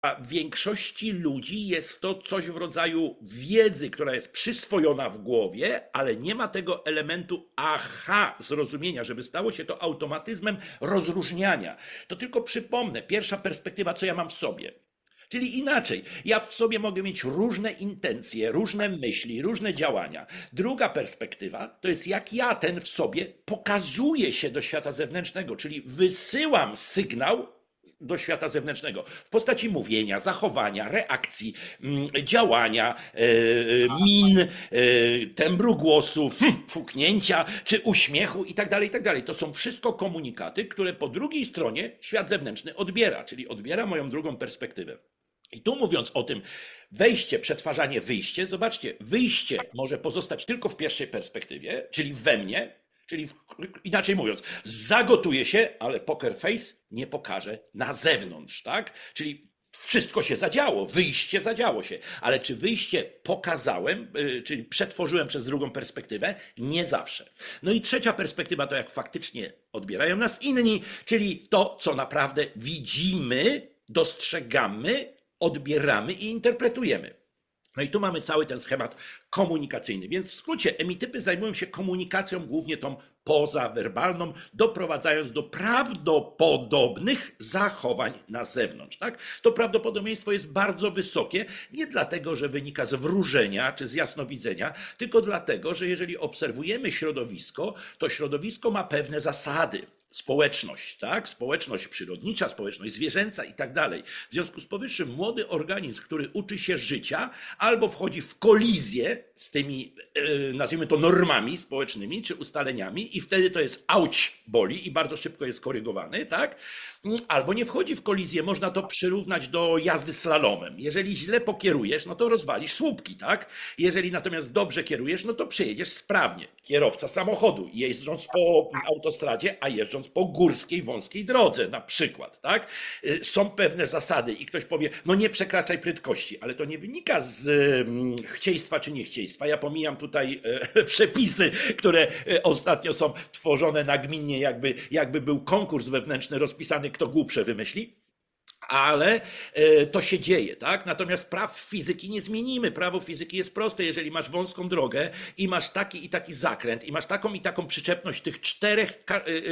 Dla większości ludzi jest to coś w rodzaju wiedzy, która jest przyswojona w głowie, ale nie ma tego elementu aha, zrozumienia, żeby stało się to automatyzmem rozróżniania. To tylko przypomnę, pierwsza perspektywa, co ja mam w sobie. Czyli inaczej, ja w sobie mogę mieć różne intencje, różne myśli, różne działania. Druga perspektywa to jest jak ja ten w sobie pokazuję się do świata zewnętrznego, czyli wysyłam sygnał do świata zewnętrznego w postaci mówienia, zachowania, reakcji, działania, min, tembru głosu, fuknięcia czy uśmiechu i tak dalej, i tak dalej. To są wszystko komunikaty, które po drugiej stronie świat zewnętrzny odbiera, czyli odbiera moją drugą perspektywę. I tu mówiąc o tym wejście, przetwarzanie, wyjście, zobaczcie, wyjście może pozostać tylko w pierwszej perspektywie, czyli we mnie, czyli inaczej mówiąc, zagotuję się, ale poker face nie pokaże na zewnątrz, tak? Czyli wszystko się zadziało, wyjście zadziało się, ale czy wyjście pokazałem, czyli przetworzyłem przez drugą perspektywę? Nie zawsze. No i trzecia perspektywa to jak faktycznie odbierają nas inni, czyli to, co naprawdę widzimy, dostrzegamy, odbieramy i interpretujemy. No i tu mamy cały ten schemat komunikacyjny. Więc w skrócie emitypy zajmują się komunikacją głównie tą pozawerbalną, doprowadzając do prawdopodobnych zachowań na zewnątrz. Tak? To prawdopodobieństwo jest bardzo wysokie, nie dlatego, że wynika z wróżenia czy z jasnowidzenia, tylko dlatego, że jeżeli obserwujemy środowisko, to środowisko ma pewne zasady. Społeczność, tak? Społeczność przyrodnicza, społeczność zwierzęca i tak dalej. W związku z powyższym młody organizm, który uczy się życia, albo wchodzi w kolizję z tymi, nazwijmy to, normami społecznymi czy ustaleniami i wtedy to jest auć, boli i bardzo szybko jest korygowany, tak? Albo nie wchodzi w kolizję, można to przyrównać do jazdy slalomem. Jeżeli źle pokierujesz, no to rozwalisz słupki, tak? Jeżeli natomiast dobrze kierujesz, no to przejedziesz sprawnie. Kierowca samochodu, jeżdżąc po autostradzie, a jeżdżąc po górskiej, wąskiej drodze na przykład, tak? Są pewne zasady i ktoś powie, no nie przekraczaj prędkości, ale to nie wynika z chcieństwa czy niechcieństwa. Ja pomijam tutaj przepisy, które ostatnio są tworzone nagminnie, jakby był konkurs wewnętrzny rozpisany, kto głupsze wymyśli. Ale to się dzieje, tak? Natomiast praw fizyki nie zmienimy. Prawo fizyki jest proste. Jeżeli masz wąską drogę i masz taki i taki zakręt i masz taką i taką przyczepność tych czterech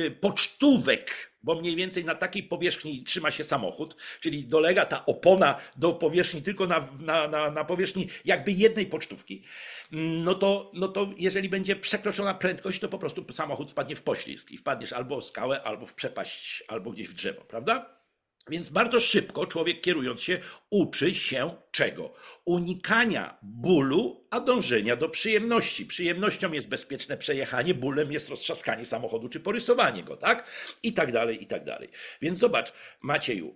pocztówek, bo mniej więcej na takiej powierzchni trzyma się samochód, czyli dolega ta opona do powierzchni tylko na powierzchni jakby jednej pocztówki, no to jeżeli będzie przekroczona prędkość, to po prostu samochód wpadnie w poślizg i wpadniesz albo w skałę, albo w przepaść, albo gdzieś w drzewo, prawda? Więc bardzo szybko człowiek kierując się uczy się czego? Unikania bólu, a dążenia do przyjemności. Przyjemnością jest bezpieczne przejechanie, bólem jest roztrzaskanie samochodu czy porysowanie go, tak? I tak dalej, i tak dalej. Więc zobacz, Macieju,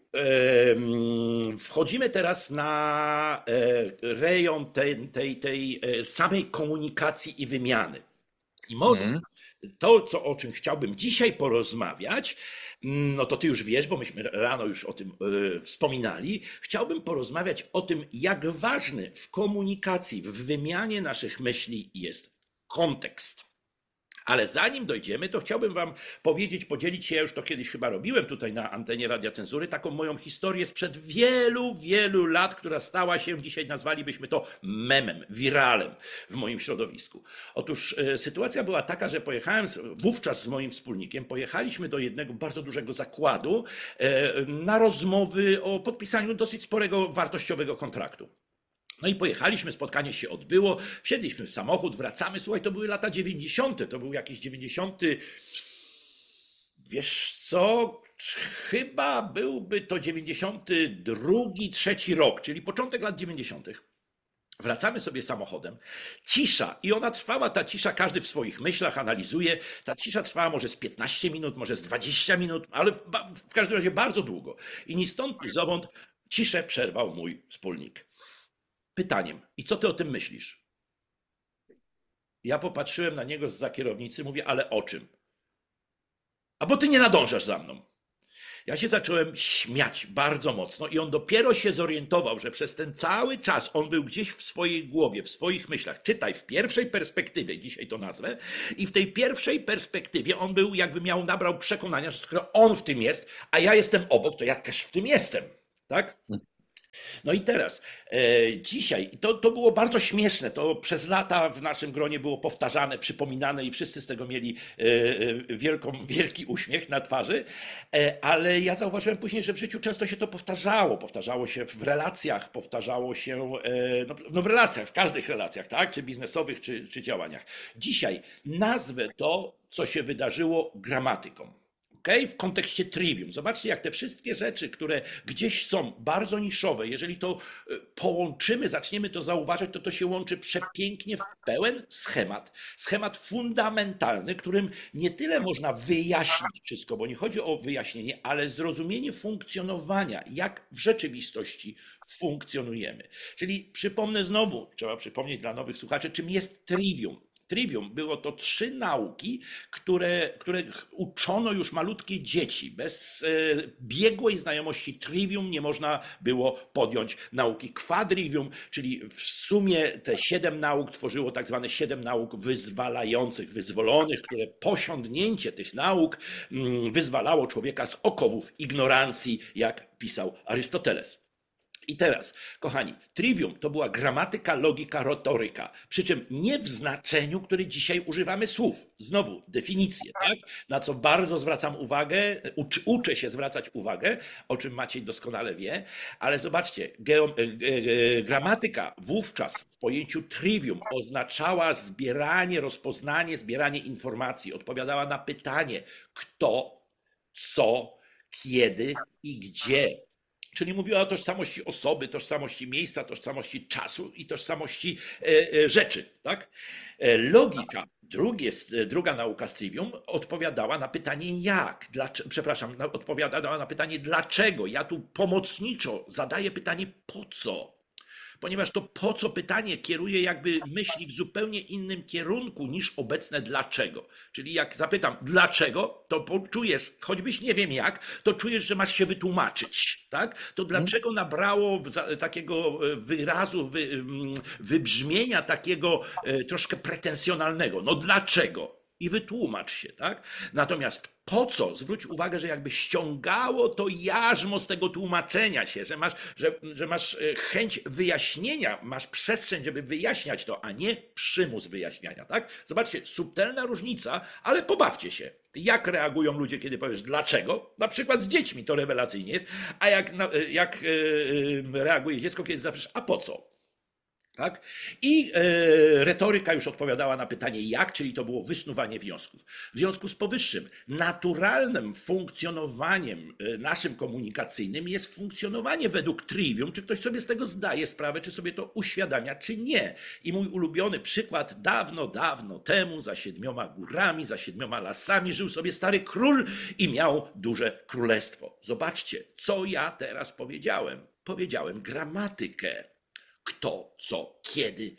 wchodzimy teraz na rejon tej samej komunikacji i wymiany. I może Mhm. to, o czym chciałbym dzisiaj porozmawiać, no to ty już wiesz, bo myśmy rano już o tym wspominali. Chciałbym porozmawiać o tym, jak ważny w komunikacji, w wymianie naszych myśli jest kontekst. Ale zanim dojdziemy, to chciałbym wam powiedzieć, podzielić się, ja już to kiedyś chyba robiłem tutaj na antenie Radia Cenzury, taką moją historię sprzed wielu, wielu lat, która stała się, dzisiaj nazwalibyśmy to memem, wiralem w moim środowisku. Otóż sytuacja była taka, że pojechałem wówczas z moim wspólnikiem, pojechaliśmy do jednego bardzo dużego zakładu na rozmowy o podpisaniu dosyć sporego, wartościowego kontraktu. No i pojechaliśmy, spotkanie się odbyło, wsiedliśmy w samochód, wracamy. Słuchaj, to były lata 90., to był jakiś 90. Wiesz co? Chyba byłby to 92, trzeci rok, czyli początek lat 90. Wracamy sobie samochodem. Cisza. I ona trwała, ta cisza, każdy w swoich myślach analizuje. Ta cisza trwała może z 15 minut, może z 20 minut, ale w każdym razie bardzo długo. I ni stąd, ni zowąd ciszę przerwał mój wspólnik pytaniem. I co ty o tym myślisz? Ja popatrzyłem na niego zza kierownicy, mówię, ale o czym? A bo ty nie nadążasz za mną. Ja się zacząłem śmiać bardzo mocno i on dopiero się zorientował, że przez ten cały czas on był gdzieś w swojej głowie, w swoich myślach. Czytaj, w pierwszej perspektywie, dzisiaj to nazwę, i w tej pierwszej perspektywie on był, nabrał przekonania, że skoro on w tym jest, a ja jestem obok, to ja też w tym jestem. Tak? No i teraz, dzisiaj, to było bardzo śmieszne, to przez lata w naszym gronie było powtarzane, przypominane i wszyscy z tego mieli wielki uśmiech na twarzy, ale ja zauważyłem później, że w życiu często się to powtarzało się w relacjach, powtarzało się no w relacjach, w każdych relacjach, tak, czy biznesowych, czy działaniach. Dzisiaj nazwę to, co się wydarzyło, gramatyką. Okay? W kontekście trivium. Zobaczcie, jak te wszystkie rzeczy, które gdzieś są bardzo niszowe, jeżeli to połączymy, zaczniemy to zauważać, to się łączy przepięknie w pełen schemat. Schemat fundamentalny, którym nie tyle można wyjaśnić wszystko, bo nie chodzi o wyjaśnienie, ale zrozumienie funkcjonowania, jak w rzeczywistości funkcjonujemy. Czyli przypomnę znowu, trzeba przypomnieć dla nowych słuchaczy, czym jest trivium. Trivium było to 3 nauki, których uczono już malutkie dzieci. Bez biegłej znajomości trivium nie można było podjąć nauki quadrivium, czyli w sumie te 7 nauk tworzyło tak zwane 7 nauk wyzwalających, wyzwolonych, które posiądnięcie tych nauk wyzwalało człowieka z okowów ignorancji, jak pisał Arystoteles. I teraz, kochani, trivium to była gramatyka, logika, retoryka. Przy czym nie w znaczeniu, który dzisiaj używamy słów. Znowu, definicje, tak? Na co bardzo zwracam uwagę, uczę się zwracać uwagę, o czym Maciej doskonale wie, ale zobaczcie, gramatyka wówczas w pojęciu trivium oznaczała zbieranie, rozpoznanie, zbieranie informacji. Odpowiadała na pytanie, kto, co, kiedy i gdzie. Czyli mówiła o tożsamości osoby, tożsamości miejsca, tożsamości czasu i tożsamości rzeczy. Tak? Logika, druga nauka z trivium, odpowiadała na pytanie jak, odpowiadała na pytanie dlaczego. Ja tu pomocniczo zadaję pytanie po co. Ponieważ to po co pytanie kieruje jakby myśli w zupełnie innym kierunku niż obecne dlaczego. Czyli jak zapytam dlaczego, to poczujesz, choćbyś nie wiem jak, to czujesz, że masz się wytłumaczyć. Tak? To dlaczego nabrało takiego wyrazu, wybrzmienia takiego troszkę pretensjonalnego. No dlaczego? I wytłumacz się, tak? Natomiast po co? Zwróć uwagę, że jakby ściągało to jarzmo z tego tłumaczenia się, że masz chęć wyjaśnienia, masz przestrzeń, żeby wyjaśniać to, a nie przymus wyjaśniania, tak? Zobaczcie, subtelna różnica, ale pobawcie się. Jak reagują ludzie, kiedy powiesz dlaczego? Na przykład z dziećmi to rewelacyjnie jest, a jak reaguje dziecko, kiedy zapisz, a po co? Tak? I retoryka już odpowiadała na pytanie jak, czyli to było wysnuwanie wniosków. W związku z powyższym naturalnym funkcjonowaniem naszym komunikacyjnym jest funkcjonowanie według trivium, czy ktoś sobie z tego zdaje sprawę, czy sobie to uświadamia, czy nie. I mój ulubiony przykład, dawno, dawno temu za 7 górami, za 7 lasami żył sobie stary król i miał duże królestwo. Zobaczcie, co ja teraz powiedziałem. Powiedziałem gramatykę. Kto, co, kiedy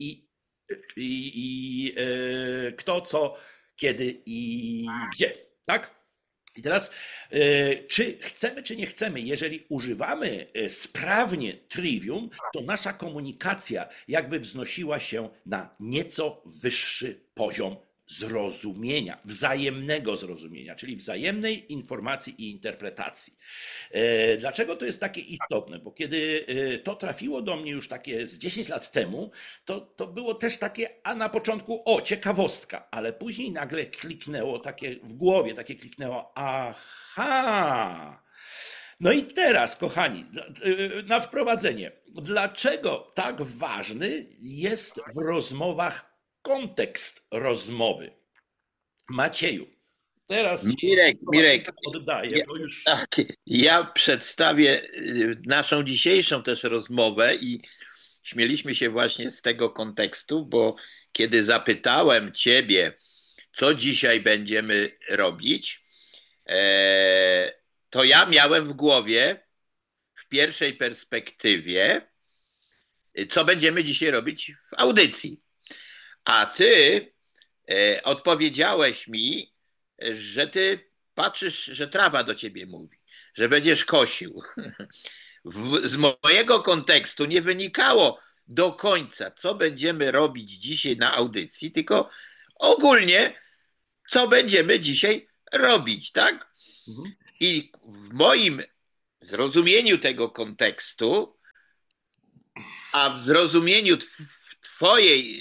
kto, co, kiedy i gdzie, tak? I teraz, czy chcemy, czy nie chcemy, jeżeli używamy sprawnie trivium, to nasza komunikacja jakby wznosiła się na nieco wyższy poziom zrozumienia, wzajemnego zrozumienia, czyli wzajemnej informacji i interpretacji. Dlaczego to jest takie istotne? Bo kiedy to trafiło do mnie już takie z 10 lat temu, to było też takie, a na początku, ciekawostka, ale później nagle kliknęło takie w głowie, takie kliknęło, aha. No i teraz, kochani, na wprowadzenie. Dlaczego tak ważny jest w rozmowach kontekst rozmowy? Macieju, teraz Mirek, oddaję, bo już... tak, ja przedstawię naszą dzisiejszą też rozmowę i śmieliśmy się właśnie z tego kontekstu, bo kiedy zapytałem Ciebie, co dzisiaj będziemy robić, to ja miałem w głowie w pierwszej perspektywie, co będziemy dzisiaj robić w audycji. A Ty odpowiedziałeś mi, że Ty patrzysz, że trawa do Ciebie mówi, że będziesz kosił. Z mojego kontekstu nie wynikało do końca, co będziemy robić dzisiaj na audycji, tylko ogólnie, co będziemy dzisiaj robić, tak? Mhm. I w moim zrozumieniu tego kontekstu a w zrozumieniu twojej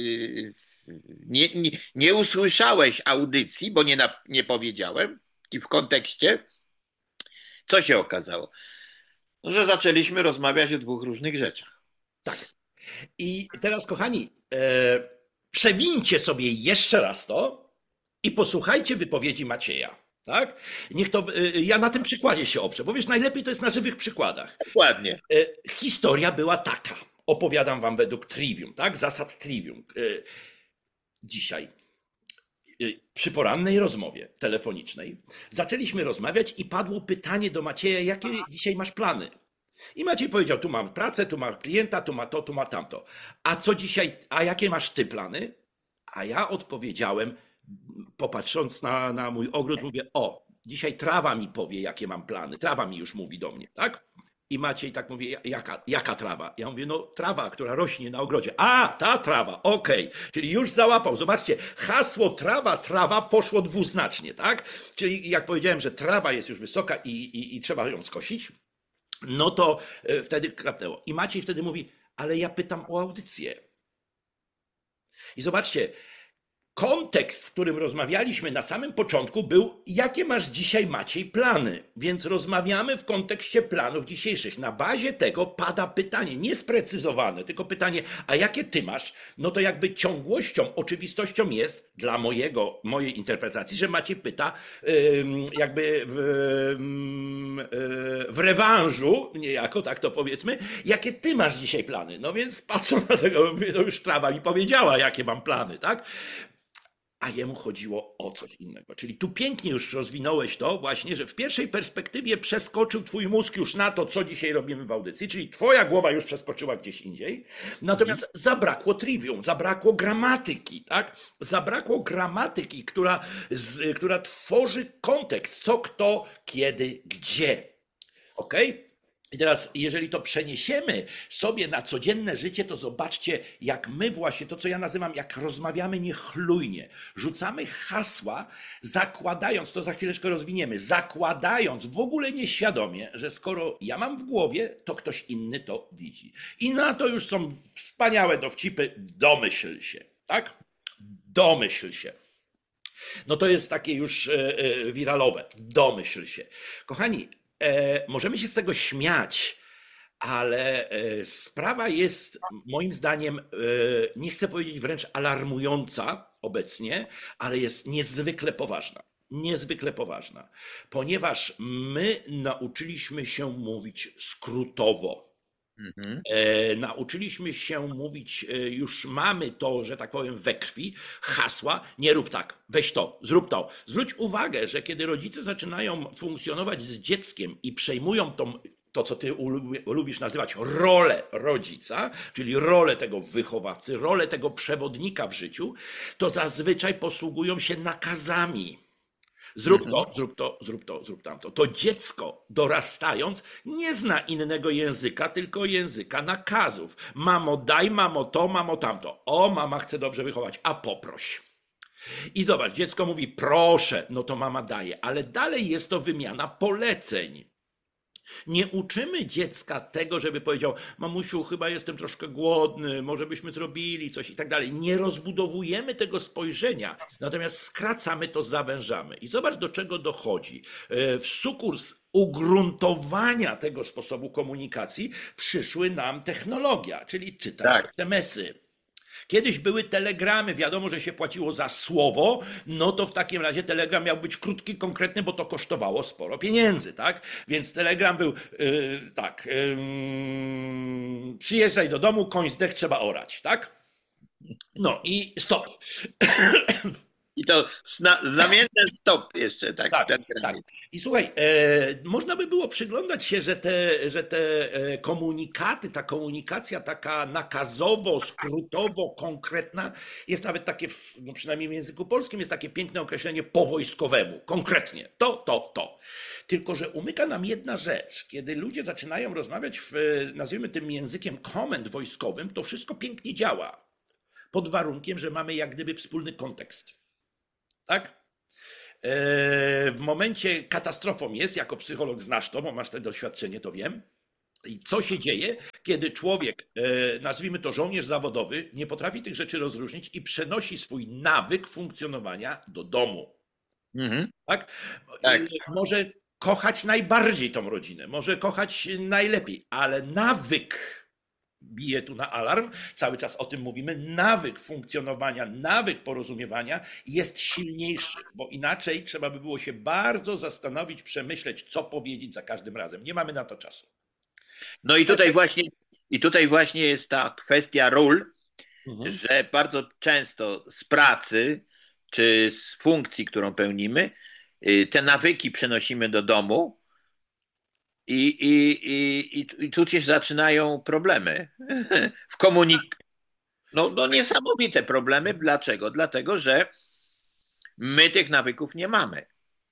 nie usłyszałeś audycji, bo nie powiedziałem i w kontekście, co się okazało? No, że zaczęliśmy rozmawiać o dwóch różnych rzeczach. Tak. I teraz, kochani, przewincie sobie jeszcze raz to i posłuchajcie wypowiedzi Macieja. Tak? Niech to, ja na tym przykładzie się oprę, bo wiesz, najlepiej to jest na żywych przykładach. Dokładnie. Historia była taka. Opowiadam wam według trivium, tak? Zasad trivium. Dzisiaj, przy porannej rozmowie telefonicznej, zaczęliśmy rozmawiać i padło pytanie do Macieja, jakie dzisiaj masz plany? I Maciej powiedział, tu mam pracę, tu mam klienta, tu ma to, tu ma tamto. A co dzisiaj, a jakie masz ty plany? A ja odpowiedziałem, popatrząc na mój ogród, mówię, o, dzisiaj trawa mi powie, jakie mam plany. Trawa mi już mówi do mnie, tak? I Maciej tak mówi, jaka trawa? Ja mówię, no trawa, która rośnie na ogrodzie. A, ta trawa, okej. Czyli już załapał. Zobaczcie, hasło trawa poszło dwuznacznie, tak? Czyli jak powiedziałem, że trawa jest już wysoka i trzeba ją skosić, no to wtedy klapnęło. I Maciej wtedy mówi, ale ja pytam o audycję. I zobaczcie, kontekst, w którym rozmawialiśmy na samym początku był, jakie masz dzisiaj, Maciej, plany? Więc rozmawiamy w kontekście planów dzisiejszych. Na bazie tego pada pytanie, niesprecyzowane, tylko pytanie, a jakie ty masz? No to jakby ciągłością, oczywistością jest, dla mojej interpretacji, że Maciej pyta jakby w rewanżu, niejako, tak to powiedzmy, jakie ty masz dzisiaj plany? No więc patrząc na tego, no już trawa mi powiedziała, jakie mam plany, tak? A jemu chodziło o coś innego. Czyli tu pięknie już rozwinąłeś to właśnie, że w pierwszej perspektywie przeskoczył twój mózg już na to, co dzisiaj robimy w audycji, czyli twoja głowa już przeskoczyła gdzieś indziej, natomiast zabrakło trivium, zabrakło gramatyki, tak? Zabrakło gramatyki, która tworzy kontekst, co, kto, kiedy, gdzie. Okej? I teraz, jeżeli to przeniesiemy sobie na codzienne życie, to zobaczcie, jak my właśnie, to co ja nazywam, jak rozmawiamy niechlujnie, rzucamy hasła, zakładając, to za chwileczkę rozwiniemy, zakładając w ogóle nieświadomie, że skoro ja mam w głowie, to ktoś inny to widzi. I na to już są wspaniałe dowcipy, domyśl się, tak? Domyśl się. No to jest takie już wiralowe, domyśl się. Kochani, możemy się z tego śmiać, ale sprawa jest moim zdaniem, nie chcę powiedzieć wręcz alarmująca obecnie, ale jest niezwykle poważna. Niezwykle poważna, ponieważ my nauczyliśmy się mówić skrótowo. Nauczyliśmy się mówić, już mamy to, że tak powiem, we krwi, hasła, nie rób tak, weź to, zrób to. Zwróć uwagę, że kiedy rodzice zaczynają funkcjonować z dzieckiem i przejmują to, co ty lubisz nazywać rolę rodzica, czyli rolę tego wychowawcy, rolę tego przewodnika w życiu, to zazwyczaj posługują się nakazami. Zrób to, zrób to, zrób to, zrób tamto. To dziecko dorastając nie zna innego języka, tylko języka nakazów. Mamo daj, mamo to, mamo tamto. O, mama chce dobrze wychować, a poproś. I zobacz, dziecko mówi proszę, no to mama daje, ale dalej jest to wymiana poleceń. Nie uczymy dziecka tego, żeby powiedział, mamusiu, chyba jestem troszkę głodny, może byśmy zrobili coś i tak dalej. Nie rozbudowujemy tego spojrzenia, natomiast skracamy to, zawężamy. I zobacz, do czego dochodzi. W sukurs ugruntowania tego sposobu komunikacji przyszły nam technologia, czyli czytamy SMS-y. Kiedyś były telegramy, wiadomo, że się płaciło za słowo, no to w takim razie telegram miał być krótki, konkretny, bo to kosztowało sporo pieniędzy, tak? Więc telegram był tak, przyjeżdżaj do domu, koń zdech, trzeba orać, tak? No i stop. I to znamienne stop jeszcze, tak. Tak, tak. I słuchaj, można by było przyglądać się, że te komunikaty, ta komunikacja taka nakazowo, skrótowo, konkretna, jest nawet takie, no przynajmniej w języku polskim, jest takie piękne określenie po wojskowemu, konkretnie, to. Tylko że umyka nam jedna rzecz. Kiedy ludzie zaczynają rozmawiać nazwijmy tym językiem komend wojskowym, to wszystko pięknie działa. Pod warunkiem, że mamy jak gdyby wspólny kontekst. Tak? W momencie katastrofą jest, jako psycholog znasz to, bo masz to doświadczenie, to wiem. I co się dzieje, kiedy człowiek, nazwijmy to żołnierz zawodowy, nie potrafi tych rzeczy rozróżnić i przenosi swój nawyk funkcjonowania do domu? Mhm. Tak? Tak. Może kochać najbardziej tą rodzinę, może kochać najlepiej, ale nawyk bije tu na alarm, cały czas o tym mówimy, nawyk funkcjonowania, nawyk porozumiewania jest silniejszy, bo inaczej trzeba by było się bardzo zastanowić, przemyśleć, co powiedzieć za każdym razem. Nie mamy na to czasu. No i tutaj właśnie jest ta kwestia ról, Mhm. że bardzo często z pracy czy z funkcji, którą pełnimy, te nawyki przenosimy do domu i tu się zaczynają problemy w no niesamowite problemy. Dlaczego? Dlatego, że my tych nawyków nie mamy.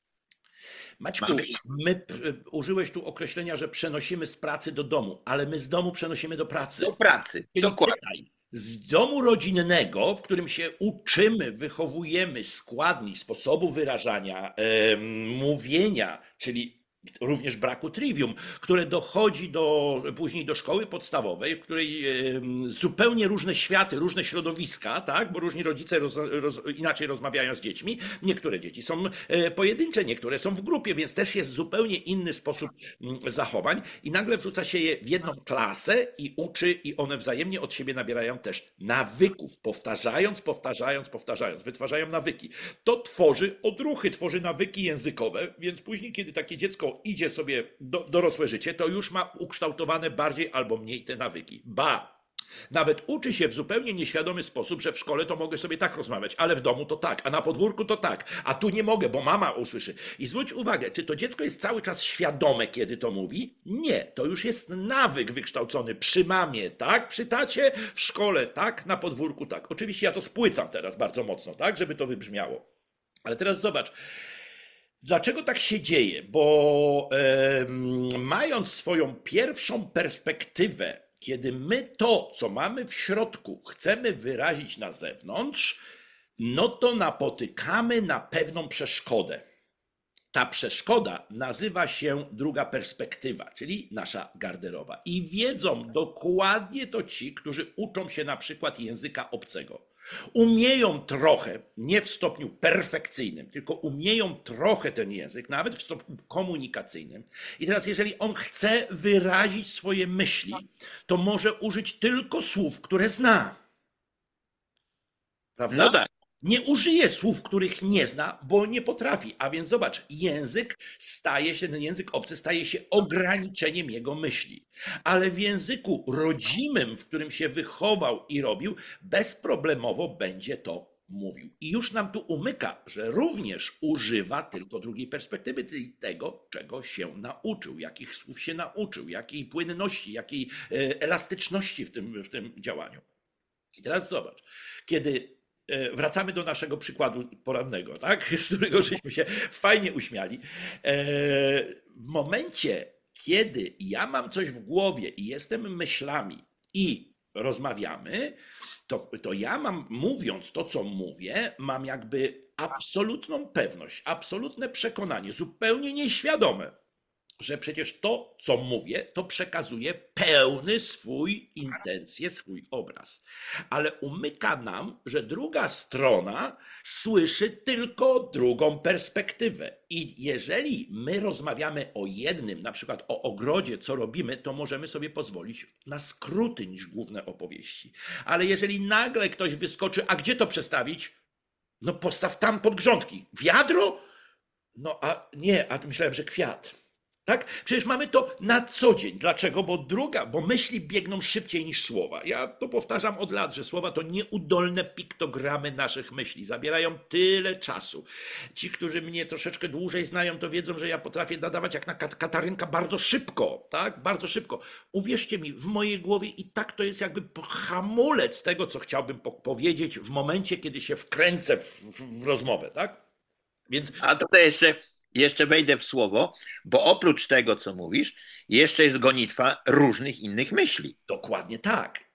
Maćku, Mamy ich użyłeś tu określenia, że przenosimy z pracy do domu, ale my z domu przenosimy do pracy. do pracy. Czyli Dokładnie. czytaj, z domu rodzinnego, w którym się uczymy, wychowujemy składni sposobu wyrażania, mówienia, czyli również braku trivium, które dochodzi później do szkoły podstawowej, w której zupełnie różne światy, różne środowiska, tak? Bo różni rodzice inaczej rozmawiają z dziećmi. Niektóre dzieci są pojedyncze, niektóre są w grupie, więc też jest zupełnie inny sposób zachowań i nagle wrzuca się je w jedną klasę i uczy i one wzajemnie od siebie nabierają też nawyków, powtarzając, wytwarzają nawyki. To tworzy odruchy, tworzy nawyki językowe, więc później, kiedy takie dziecko idzie sobie dorosłe życie, to już ma ukształtowane bardziej albo mniej te nawyki. Nawet uczy się w zupełnie nieświadomy sposób, że w szkole to mogę sobie tak rozmawiać, ale w domu to tak, a na podwórku to tak, a tu nie mogę, bo mama usłyszy. I zwróć uwagę, czy to dziecko jest cały czas świadome, kiedy to mówi? Nie, to już jest nawyk wykształcony przy mamie, tak, przy tacie, w szkole tak, na podwórku tak. Oczywiście ja to spłycam teraz bardzo mocno, tak, żeby to wybrzmiało. Ale teraz zobacz, dlaczego tak się dzieje? Bo mając swoją pierwszą perspektywę, kiedy my to, co mamy w środku, chcemy wyrazić na zewnątrz, no to napotykamy na pewną przeszkodę. Ta przeszkoda nazywa się druga perspektywa, czyli nasza garderoba. I wiedzą dokładnie to ci, którzy uczą się na przykład języka obcego. Umieją trochę, nie w stopniu perfekcyjnym, tylko umieją trochę ten język, nawet w stopniu komunikacyjnym. I teraz, jeżeli on chce wyrazić swoje myśli, to może użyć tylko słów, które zna. No Prawda? tak. Nie użyje słów, których nie zna, bo nie potrafi. A więc zobacz, ten język obcy staje się ograniczeniem jego myśli. Ale w języku rodzimym, w którym się wychował i robił, bezproblemowo będzie to mówił. I już nam tu umyka, że również używa tylko drugiej perspektywy, czyli tego, czego się nauczył, jakich słów się nauczył, jakiej płynności, jakiej elastyczności w tym działaniu. I teraz zobacz, kiedy wracamy do naszego przykładu porannego, tak? Z którego żeśmy się fajnie uśmiali. W momencie, kiedy ja mam coś w głowie i jestem myślami i rozmawiamy, to ja mam, mówiąc to, co mówię, mam jakby absolutną pewność, absolutne przekonanie, zupełnie nieświadome, że przecież to, co mówię, to przekazuje pełny swój intencje, swój obraz. Ale umyka nam, że druga strona słyszy tylko drugą perspektywę. I jeżeli my rozmawiamy o jednym, na przykład o ogrodzie, co robimy, to możemy sobie pozwolić na skróty niż główne opowieści. Ale jeżeli nagle ktoś wyskoczy, a gdzie to przestawić? No postaw tam pod grządki. Wiadro? No a nie, a myślałem, że kwiat. Tak? Przecież mamy to na co dzień. Dlaczego? Bo myśli biegną szybciej niż słowa. Ja to powtarzam od lat, że słowa to nieudolne piktogramy naszych myśli. Zabierają tyle czasu. Ci, którzy mnie troszeczkę dłużej znają, to wiedzą, że ja potrafię nadawać jak na Katarynka bardzo szybko. Tak? Bardzo szybko. Uwierzcie mi, w mojej głowie i tak to jest jakby hamulec tego, co chciałbym powiedzieć w momencie, kiedy się wkręcę w rozmowę. Tak? Więc A tutaj jeszcze wejdę w słowo, bo oprócz tego, co mówisz, jeszcze jest gonitwa różnych innych myśli. dokładnie tak.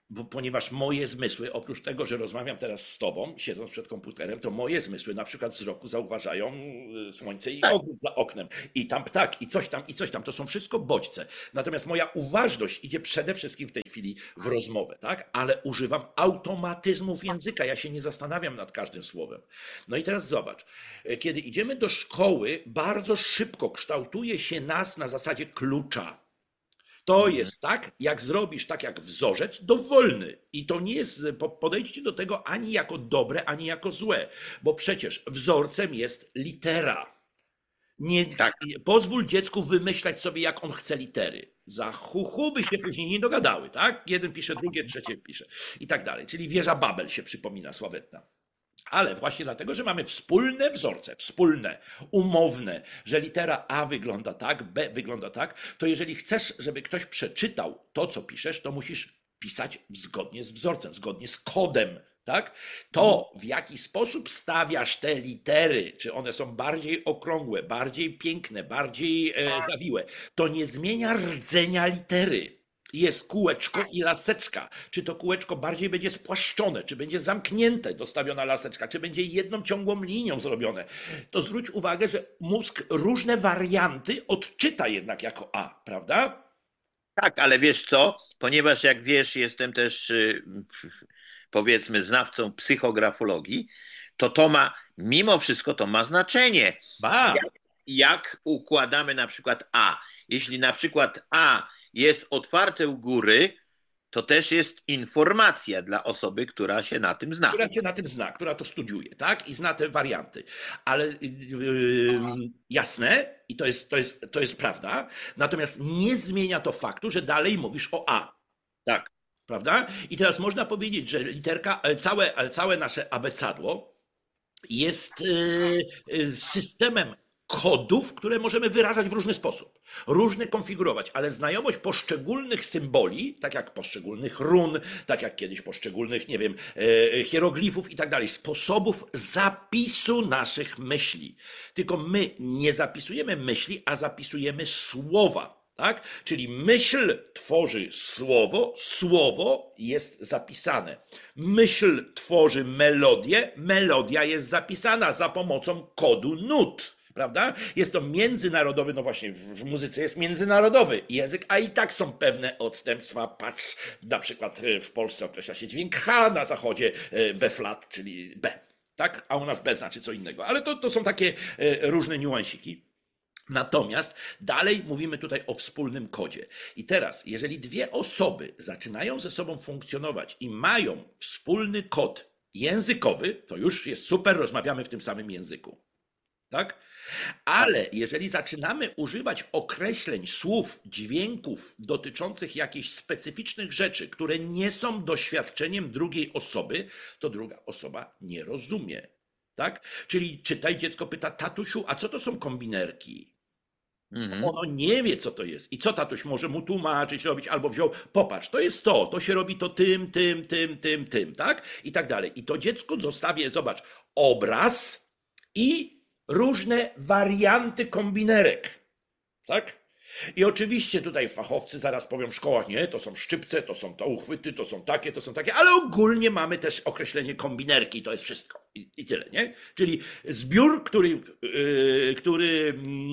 ponieważ moje zmysły, oprócz tego, że rozmawiam teraz z tobą, siedząc przed komputerem, to moje zmysły na przykład wzroku zauważają słońce i Tak, ogród za oknem, i tam ptak, i coś tam. To są wszystko bodźce. Natomiast moja uważność idzie przede wszystkim w tej chwili w rozmowę, tak? Ale używam automatyzmów języka. Ja się nie zastanawiam nad każdym słowem. No i teraz zobacz. Kiedy idziemy do szkoły, bardzo szybko kształtuje się nas na zasadzie klucza. To mhm. jest tak, jak zrobisz tak jak wzorzec, dowolny. I to nie jest, podejdźcie do tego ani jako dobre, ani jako złe, bo przecież wzorcem jest litera. Nie, Tak, pozwól dziecku wymyślać sobie, jak on chce litery. Za chuchu by się później nie dogadały, tak? Jeden pisze, drugie, trzecie pisze i tak dalej. Czyli wieża Babel się przypomina sławetna. Ale właśnie dlatego, że mamy wspólne wzorce, wspólne, umowne, że litera A wygląda tak, B wygląda tak, to jeżeli chcesz, żeby ktoś przeczytał to, co piszesz, to musisz pisać zgodnie z wzorcem, zgodnie z kodem. Tak? To, w jaki sposób stawiasz te litery, czy one są bardziej okrągłe, bardziej piękne, bardziej zawiłe, to nie zmienia rdzenia litery. Jest kółeczko i laseczka. Czy to kółeczko bardziej będzie spłaszczone, czy będzie zamknięte, dostawiona laseczka, czy będzie jedną ciągłą linią zrobione. To zwróć uwagę, że mózg różne warianty odczyta jednak jako A, prawda? tak, ale wiesz co? Ponieważ jak wiesz, jestem też powiedzmy znawcą psychografologii, to ma, mimo wszystko to ma znaczenie. Ba, Jak układamy na przykład A. Jeśli na przykład A jest otwarte u góry, to też jest informacja dla osoby, która się na tym zna. która się na tym zna, która to studiuje, tak? I zna te warianty. Ale jasne, i to jest prawda, natomiast nie zmienia to faktu, że dalej mówisz o A. Tak, Prawda? I teraz można powiedzieć, że literka, całe nasze abecadło jest systemem kodów, które możemy wyrażać w różny sposób, różne konfigurować, ale znajomość poszczególnych symboli, tak jak poszczególnych run, tak jak kiedyś poszczególnych, nie wiem, hieroglifów i tak dalej, sposobów zapisu naszych myśli. Tylko my nie zapisujemy myśli, a zapisujemy słowa. Tak? Czyli myśl tworzy słowo, słowo jest zapisane. Myśl tworzy melodię, melodia jest zapisana za pomocą kodu nut. Prawda? Jest to międzynarodowy, no właśnie w muzyce jest międzynarodowy język, a i tak są pewne odstępstwa. Patrz, na przykład w Polsce określa się dźwięk H, na zachodzie B flat, czyli B. Tak? A u nas B znaczy co innego. Ale to są takie różne niuansiki. Natomiast dalej mówimy tutaj o wspólnym kodzie. I teraz, jeżeli dwie osoby zaczynają ze sobą funkcjonować i mają wspólny kod językowy, to już jest super, rozmawiamy w tym samym języku. Tak? tak. Ale jeżeli zaczynamy używać określeń, słów, dźwięków dotyczących jakichś specyficznych rzeczy, które nie są doświadczeniem drugiej osoby, to druga osoba nie rozumie. Tak? Czyli czytaj, dziecko pyta, tatusiu, a co to są kombinerki? Mhm. Ono nie wie, co to jest. I co tatuś może mu tłumaczyć, robić, albo wziął, popatrz, to się robi to tym, tak? I tak dalej. I to dziecko zostawię, zobacz, obraz i różne warianty kombinerek, tak? I oczywiście tutaj fachowcy zaraz powią w szkołach, nie, to są szczypce, to są to uchwyty, to są takie, ale ogólnie mamy też określenie kombinerki, to jest wszystko. I tyle, nie? Czyli zbiór, który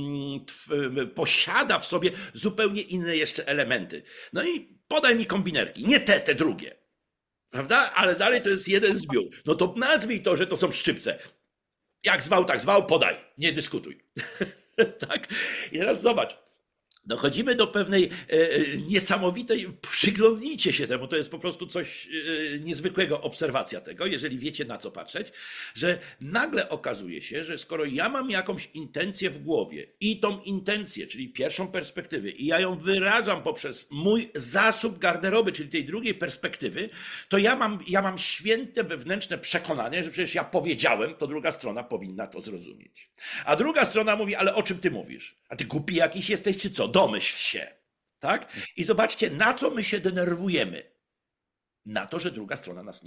posiada w sobie zupełnie inne jeszcze elementy. No i podaj mi kombinerki, nie te drugie. Prawda? Ale dalej to jest jeden zbiór. No to nazwij to, że to są szczypce. Jak zwał, tak zwał, podaj. Nie dyskutuj. Tak? I teraz zobacz. Dochodzimy do pewnej niesamowitej, przyglądnijcie się temu, to jest po prostu coś niezwykłego, obserwacja tego, jeżeli wiecie na co patrzeć, że nagle okazuje się, że skoro ja mam jakąś intencję w głowie i tą intencję, czyli pierwszą perspektywę i ja ją wyrażam poprzez mój zasób garderoby, czyli tej drugiej perspektywy, to ja mam święte wewnętrzne przekonanie, że przecież ja powiedziałem, to druga strona powinna to zrozumieć. A druga strona mówi, ale o czym ty mówisz? A ty głupi jakiś jesteś, czy co? Domyśl się. Tak? I zobaczcie, na co my się denerwujemy. Na to, że druga strona nas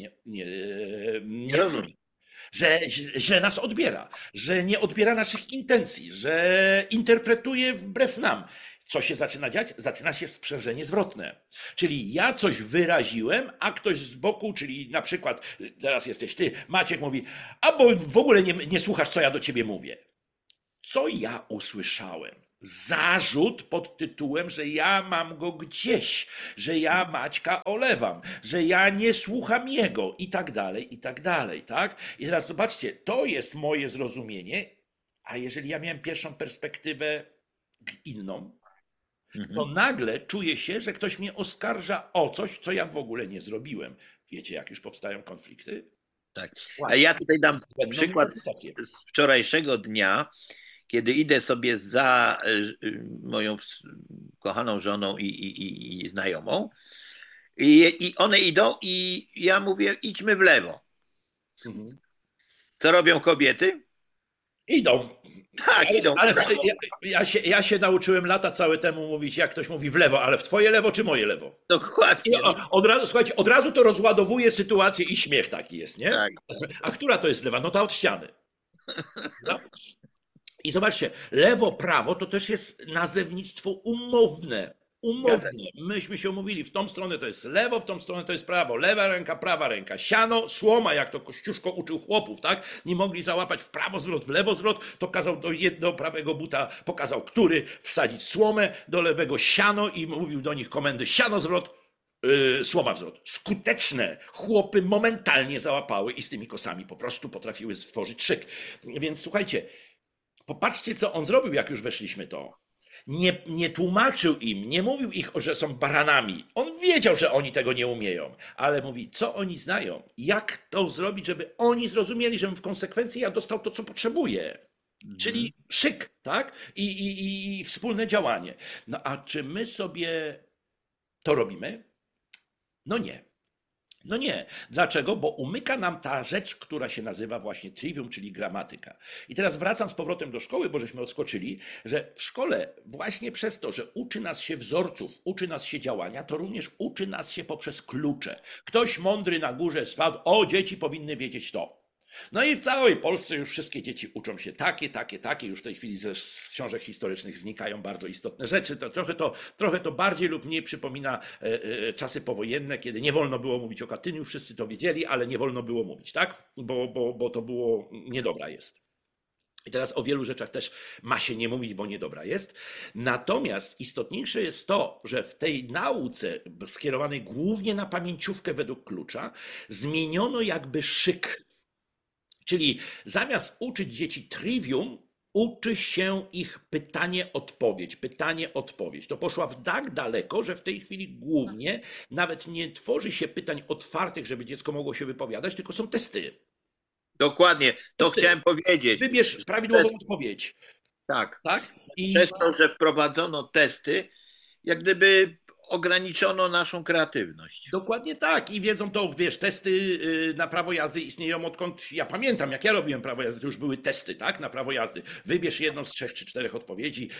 Nie rozumiem. że źle nas odbiera, że nie odbiera naszych intencji, że interpretuje wbrew nam. Co się zaczyna dziać? Zaczyna się sprzężenie zwrotne. Czyli ja coś wyraziłem, a ktoś z boku, czyli na przykład teraz jesteś ty, Maciek mówi, a bo w ogóle nie słuchasz, co ja do ciebie mówię. Co ja usłyszałem? Zarzut pod tytułem, że ja mam go gdzieś, że ja Maćka olewam, że ja nie słucham jego i tak dalej, i tak dalej, tak? I teraz zobaczcie, to jest moje zrozumienie, a jeżeli ja miałem pierwszą perspektywę inną, to nagle czuję się, że ktoś mnie oskarża o coś, co ja w ogóle nie zrobiłem. Wiecie, jak już powstają konflikty? Tak. A Właśnie. ja tutaj dam Będą przykład interpretacje. z wczorajszego dnia, kiedy idę sobie za moją kochaną żoną i znajomą i one idą i ja mówię, idźmy w lewo. Mhm. Co robią kobiety? Idą. Tak, idą Ale w prawo. ja się nauczyłem lata całe temu mówić, jak ktoś mówi w lewo, ale w twoje lewo czy moje lewo? I Dokładnie. od razu, słuchajcie, od razu to rozładowuje sytuację i śmiech taki jest, nie? Tak. A która to jest lewa? No ta od ściany. No. I zobaczcie, lewo, prawo to też jest nazewnictwo umowne. Umowne. Myśmy się umówili, w tą stronę to jest lewo, w tą stronę to jest prawo. Lewa ręka, prawa ręka. Siano, słoma, jak to Kościuszko uczył chłopów, tak? Nie mogli załapać w prawo zwrot, w lewo zwrot, to kazał do prawego buta, pokazał który, wsadzić słomę, do lewego siano i mówił do nich komendy siano zwrot, słoma zwrot. Skuteczne. Chłopy momentalnie załapały i z tymi kosami po prostu potrafiły stworzyć szyk. Więc słuchajcie, popatrzcie, co on zrobił, jak już weszliśmy to. Nie tłumaczył im, nie mówił ich, że są baranami. On wiedział, że oni tego nie umieją, ale mówi, co oni znają, jak to zrobić, żeby oni zrozumieli, żebym w konsekwencji ja dostał to, co potrzebuję. Czyli szyk, tak? I wspólne działanie. No a czy my sobie to robimy? No nie. No nie. Dlaczego? Bo umyka nam ta rzecz, która się nazywa właśnie trivium, czyli gramatyka. I teraz wracam z powrotem do szkoły, bo żeśmy odskoczyli, że w szkole właśnie przez to, że uczy nas się wzorców, uczy nas się działania, to również uczy nas się poprzez klucze. Ktoś mądry na górze spadł, o, dzieci powinny wiedzieć to. No i w całej Polsce już wszystkie dzieci uczą się takie. Już w tej chwili ze książek historycznych znikają bardzo istotne rzeczy. Trochę to bardziej lub mniej przypomina czasy powojenne, kiedy nie wolno było mówić o Katyniu. Wszyscy to wiedzieli, ale nie wolno było mówić, tak? Bo to było niedobra jest. I teraz o wielu rzeczach też ma się nie mówić, bo niedobra jest. Natomiast istotniejsze jest to, że w tej nauce skierowanej głównie na pamięciówkę według klucza zmieniono jakby szyk. Czyli zamiast uczyć dzieci trivium, uczy się ich pytanie-odpowiedź. To poszła w tak daleko, że w tej chwili głównie nawet nie tworzy się pytań otwartych, żeby dziecko mogło się wypowiadać, tylko są testy. Dokładnie, to Testy. chciałem powiedzieć. Wybierz prawidłową odpowiedź. Tak. Tak? I Przez to, że wprowadzono testy, jak gdyby ograniczono naszą kreatywność. dokładnie tak. I wiedzą to, wiesz, testy na prawo jazdy istnieją odkąd ja pamiętam, jak ja robiłem prawo jazdy, to już były testy, tak, na prawo jazdy. Wybierz jedną z 3 czy 4 odpowiedzi.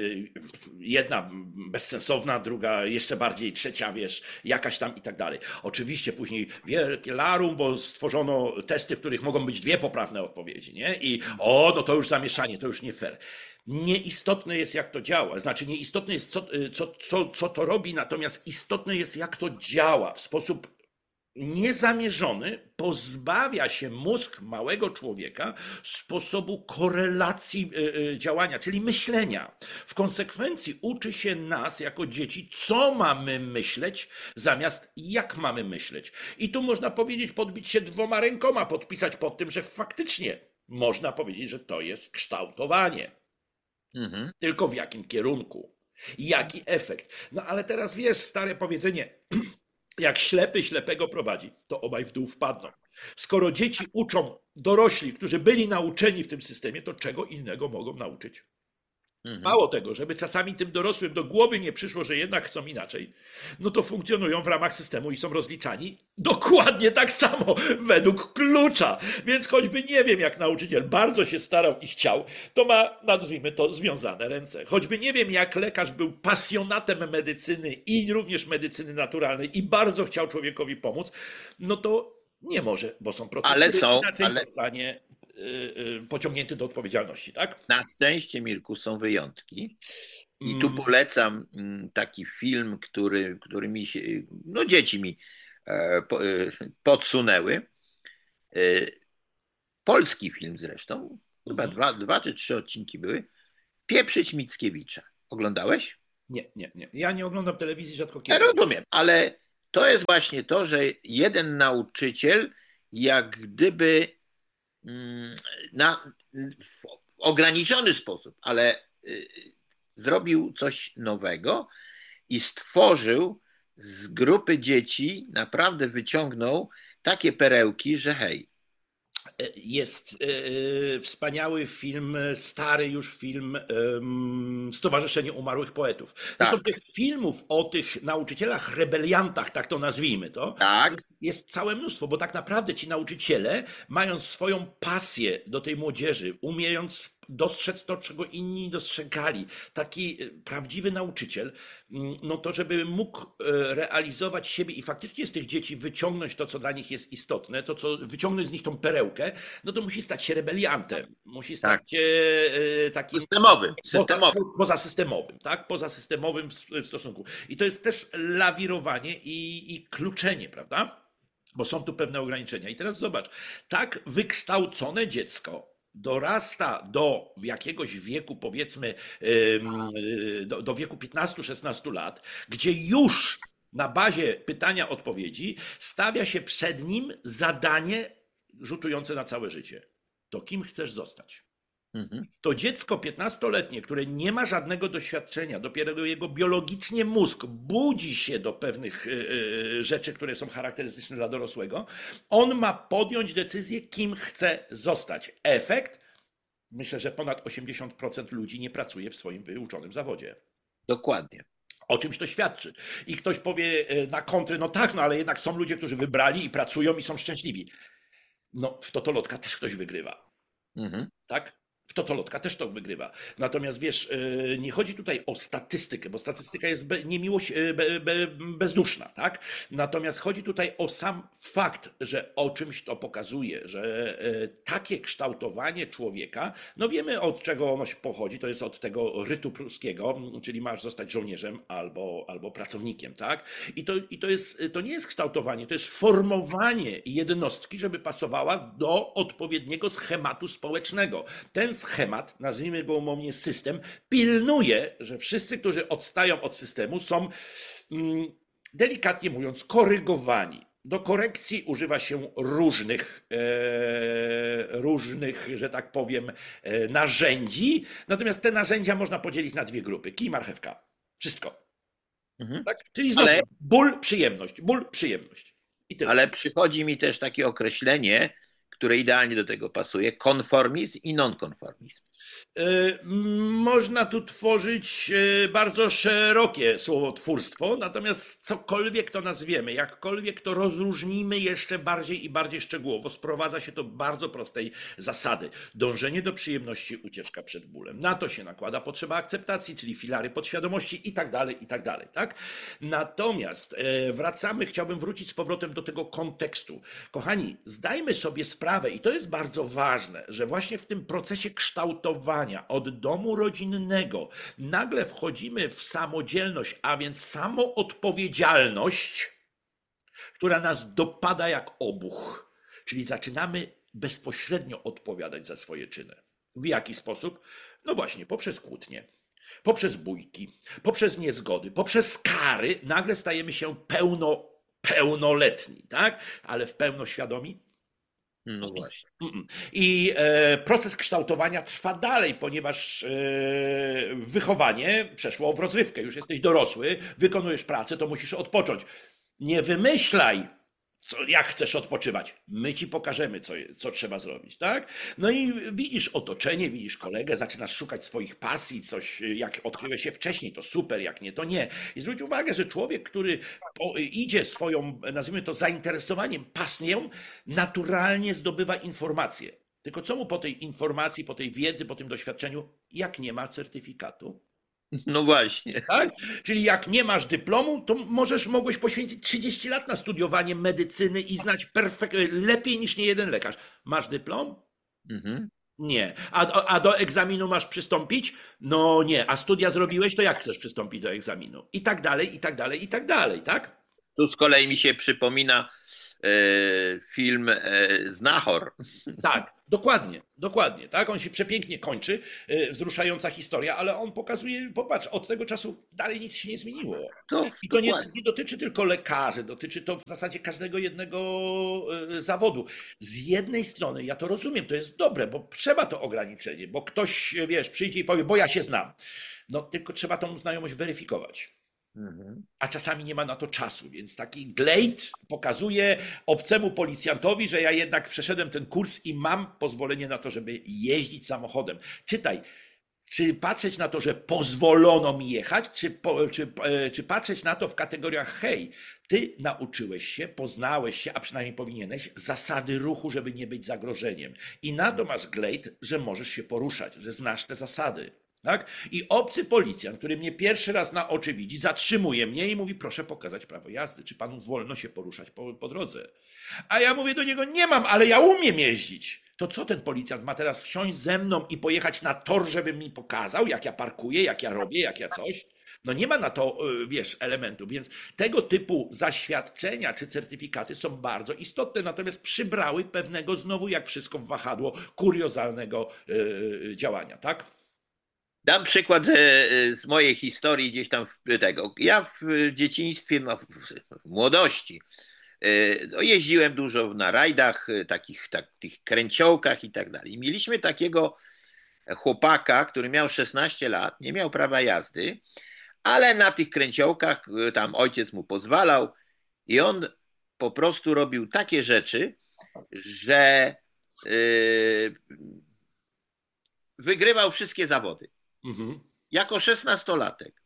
Jedna bezsensowna, druga jeszcze bardziej, trzecia, wiesz, jakaś tam i tak dalej. Oczywiście później wielkie larum, bo stworzono testy, w których mogą być 2 poprawne odpowiedzi, nie? I no to już zamieszanie, to już nie fair. Nieistotne jest, jak to działa. Znaczy, nieistotne jest, co to robi, natomiast istotne jest, jak to działa. W sposób niezamierzony pozbawia się mózg małego człowieka sposobu korelacji działania, czyli myślenia. W konsekwencji uczy się nas, jako dzieci, co mamy myśleć, zamiast jak mamy myśleć. I tu można powiedzieć, podbić się 2 rękoma, podpisać pod tym, że faktycznie można powiedzieć, że to jest kształtowanie. Tylko w jakim kierunku? Jaki efekt? No ale teraz wiesz, stare powiedzenie, jak ślepy ślepego prowadzi, to obaj w dół wpadną. Skoro dzieci uczą dorośli, którzy byli nauczeni w tym systemie, to czego innego mogą nauczyć? Mało tego, żeby czasami tym dorosłym do głowy nie przyszło, że jednak chcą inaczej, no to funkcjonują w ramach systemu i są rozliczani dokładnie tak samo według klucza. Więc choćby nie wiem, jak nauczyciel bardzo się starał i chciał, to ma, nazwijmy to, związane ręce. Choćby nie wiem, jak lekarz był pasjonatem medycyny i również medycyny naturalnej i bardzo chciał człowiekowi pomóc, no to nie może, bo są procedury, inaczej zostanie pociągnięty do odpowiedzialności, tak? Na szczęście, Mirku, są wyjątki. I tu polecam taki film, który mi się, no dzieci mi podsunęły. E, Polski film zresztą, chyba Mhm. dwa czy trzy odcinki były. Pieprzyć Mickiewicza. Oglądałeś? Nie, nie, nie. Ja nie oglądam telewizji rzadko Ja kiedy. rozumiem, ale to jest właśnie to, że jeden nauczyciel jak gdyby mm, na, w ograniczony sposób, ale zrobił coś nowego i stworzył z grupy dzieci, naprawdę wyciągnął takie perełki, że hej, Jest wspaniały film, stary już film Stowarzyszenie Umarłych Poetów. Zresztą tak, tych filmów o tych nauczycielach rebeliantach, tak to nazwijmy to, tak, jest całe mnóstwo, bo tak naprawdę ci nauczyciele, mając swoją pasję do tej młodzieży, umiejąc dostrzec to, czego inni dostrzegali, taki prawdziwy nauczyciel, no to żeby mógł realizować siebie i faktycznie z tych dzieci wyciągnąć to, co dla nich jest istotne, to, co wyciągnąć z nich tą perełkę, no to musi stać się rebeliantem, musi stać tak, się takim pozasystemowym, tak? Pozasystemowym w stosunku. I to jest też lawirowanie i kluczenie, prawda? Bo są tu pewne ograniczenia. I teraz zobacz, tak wykształcone dziecko dorasta do jakiegoś wieku, powiedzmy, do wieku 15-16 lat, gdzie już na bazie pytania-odpowiedzi stawia się przed nim zadanie rzutujące na całe życie. To kim chcesz zostać? mhm, To dziecko 15-letnie, które nie ma żadnego doświadczenia, dopiero jego biologicznie mózg budzi się do pewnych rzeczy, które są charakterystyczne dla dorosłego, on ma podjąć decyzję, kim chce zostać. Efekt? Myślę, że ponad 80% ludzi nie pracuje w swoim wyuczonym zawodzie. dokładnie. O czymś to świadczy. I ktoś powie na kontry, no tak, no ale jednak są ludzie, którzy wybrali i pracują i są szczęśliwi. No w totolotka też ktoś wygrywa. Mhm. Tak? W totolotka też to wygrywa. Natomiast wiesz, nie chodzi tutaj o statystykę, bo statystyka jest niemiłość, bezduszna, tak? Natomiast chodzi tutaj o sam fakt, że o czymś to pokazuje, że takie kształtowanie człowieka, no wiemy od czego ono się pochodzi, to jest od tego rytu pruskiego, czyli masz zostać żołnierzem albo pracownikiem, tak? To nie jest kształtowanie, to jest formowanie jednostki, żeby pasowała do odpowiedniego schematu społecznego. Ten schemat, nazwijmy go umownie system, pilnuje, że wszyscy, którzy odstają od systemu, są delikatnie mówiąc korygowani. Do korekcji używa się różnych, że tak powiem, narzędzi. Natomiast te narzędzia można podzielić na dwie grupy: kij, marchewka. Wszystko. Mhm. Tak? Czyli znowu Ale, ból, przyjemność, ból, przyjemność. I tyle. ale przychodzi mi też takie określenie, które idealnie do tego pasuje, konformizm i nonkonformizm. Można tu tworzyć bardzo szerokie słowotwórstwo, natomiast cokolwiek to nazwiemy, jakkolwiek to rozróżnimy jeszcze bardziej i bardziej szczegółowo, sprowadza się do bardzo prostej zasady. Dążenie do przyjemności, ucieczka przed bólem. Na to się nakłada potrzeba akceptacji, czyli filary podświadomości i tak dalej, i tak dalej. Tak? Natomiast chciałbym wrócić z powrotem do tego kontekstu. Kochani, zdajmy sobie sprawę, i to jest bardzo ważne, że właśnie w tym procesie kształtowania od domu rodzinnego nagle wchodzimy w samodzielność, a więc samoodpowiedzialność, która nas dopada jak obuch. Czyli zaczynamy bezpośrednio odpowiadać za swoje czyny. W jaki sposób? No właśnie, poprzez kłótnie, poprzez bójki, poprzez niezgody, poprzez kary nagle stajemy się pełnoletni, tak? Ale w pełnoświadomi? No właśnie. I proces kształtowania trwa dalej, ponieważ wychowanie przeszło w rozrywkę. Już jesteś dorosły, wykonujesz pracę, to musisz odpocząć. Nie wymyślaj, jak chcesz odpoczywać. My ci pokażemy, co trzeba zrobić, tak? No i widzisz otoczenie, widzisz kolegę, zaczynasz szukać swoich pasji, coś, jak odkryłeś się wcześniej, to super, jak nie, to nie. I zwróć uwagę, że człowiek, który idzie swoją, nazwijmy to, zainteresowaniem, pasją, naturalnie zdobywa informacje. Tylko co mu po tej informacji, po tej wiedzy, po tym doświadczeniu, jak nie ma certyfikatu? No właśnie. Tak? Czyli jak nie masz dyplomu, to mogłeś poświęcić 30 lat na studiowanie medycyny i znać lepiej niż niejeden lekarz. Masz dyplom? Mhm. Nie. A do egzaminu masz przystąpić? No nie. A studia zrobiłeś, to jak chcesz przystąpić do egzaminu? I tak dalej, i tak dalej, i tak dalej, tak? Tu z kolei mi się przypomina film Znachor. Tak, dokładnie, dokładnie, tak? On się przepięknie kończy, wzruszająca historia, ale on pokazuje, popatrz, od tego czasu dalej nic się nie zmieniło. To I to dokładnie. nie dotyczy tylko lekarzy, dotyczy to w zasadzie każdego jednego zawodu. Z jednej strony ja to rozumiem, to jest dobre, bo trzeba to ograniczenie, bo ktoś, wiesz, przyjdzie i powie, bo ja się znam. No tylko trzeba tą znajomość weryfikować. Mhm. A czasami nie ma na to czasu, więc taki glejt pokazuje obcemu policjantowi, że ja jednak przeszedłem ten kurs i mam pozwolenie na to, żeby jeździć samochodem. Czytaj, czy patrzeć na to, że pozwolono mi jechać, czy patrzeć na to w kategoriach hej, ty nauczyłeś się, poznałeś się, a przynajmniej powinieneś, zasady ruchu, żeby nie być zagrożeniem. I na to masz glejt, że możesz się poruszać, że znasz te zasady. Tak? I obcy policjant, który mnie pierwszy raz na oczy widzi, zatrzymuje mnie i mówi: proszę pokazać prawo jazdy, czy panu wolno się poruszać po drodze. A ja mówię do niego: nie mam, ale ja umiem jeździć. To co ten policjant ma teraz wsiąść ze mną i pojechać na tor, żeby mi pokazał, jak ja parkuję, jak ja robię, jak ja coś? No nie ma na to, wiesz, elementu, więc tego typu zaświadczenia czy certyfikaty są bardzo istotne, natomiast przybrały pewnego znowu, jak wszystko w wahadło, kuriozalnego działania, tak? Dam przykład z mojej historii gdzieś tam tego. Ja w dzieciństwie, no, w młodości no, jeździłem dużo na rajdach, takich kręciołkach i tak dalej. Mieliśmy takiego chłopaka, który miał 16 lat, nie miał prawa jazdy, ale na tych kręciołkach tam ojciec mu pozwalał i on po prostu robił takie rzeczy, że wygrywał wszystkie zawody. Mhm. Jako 16-latek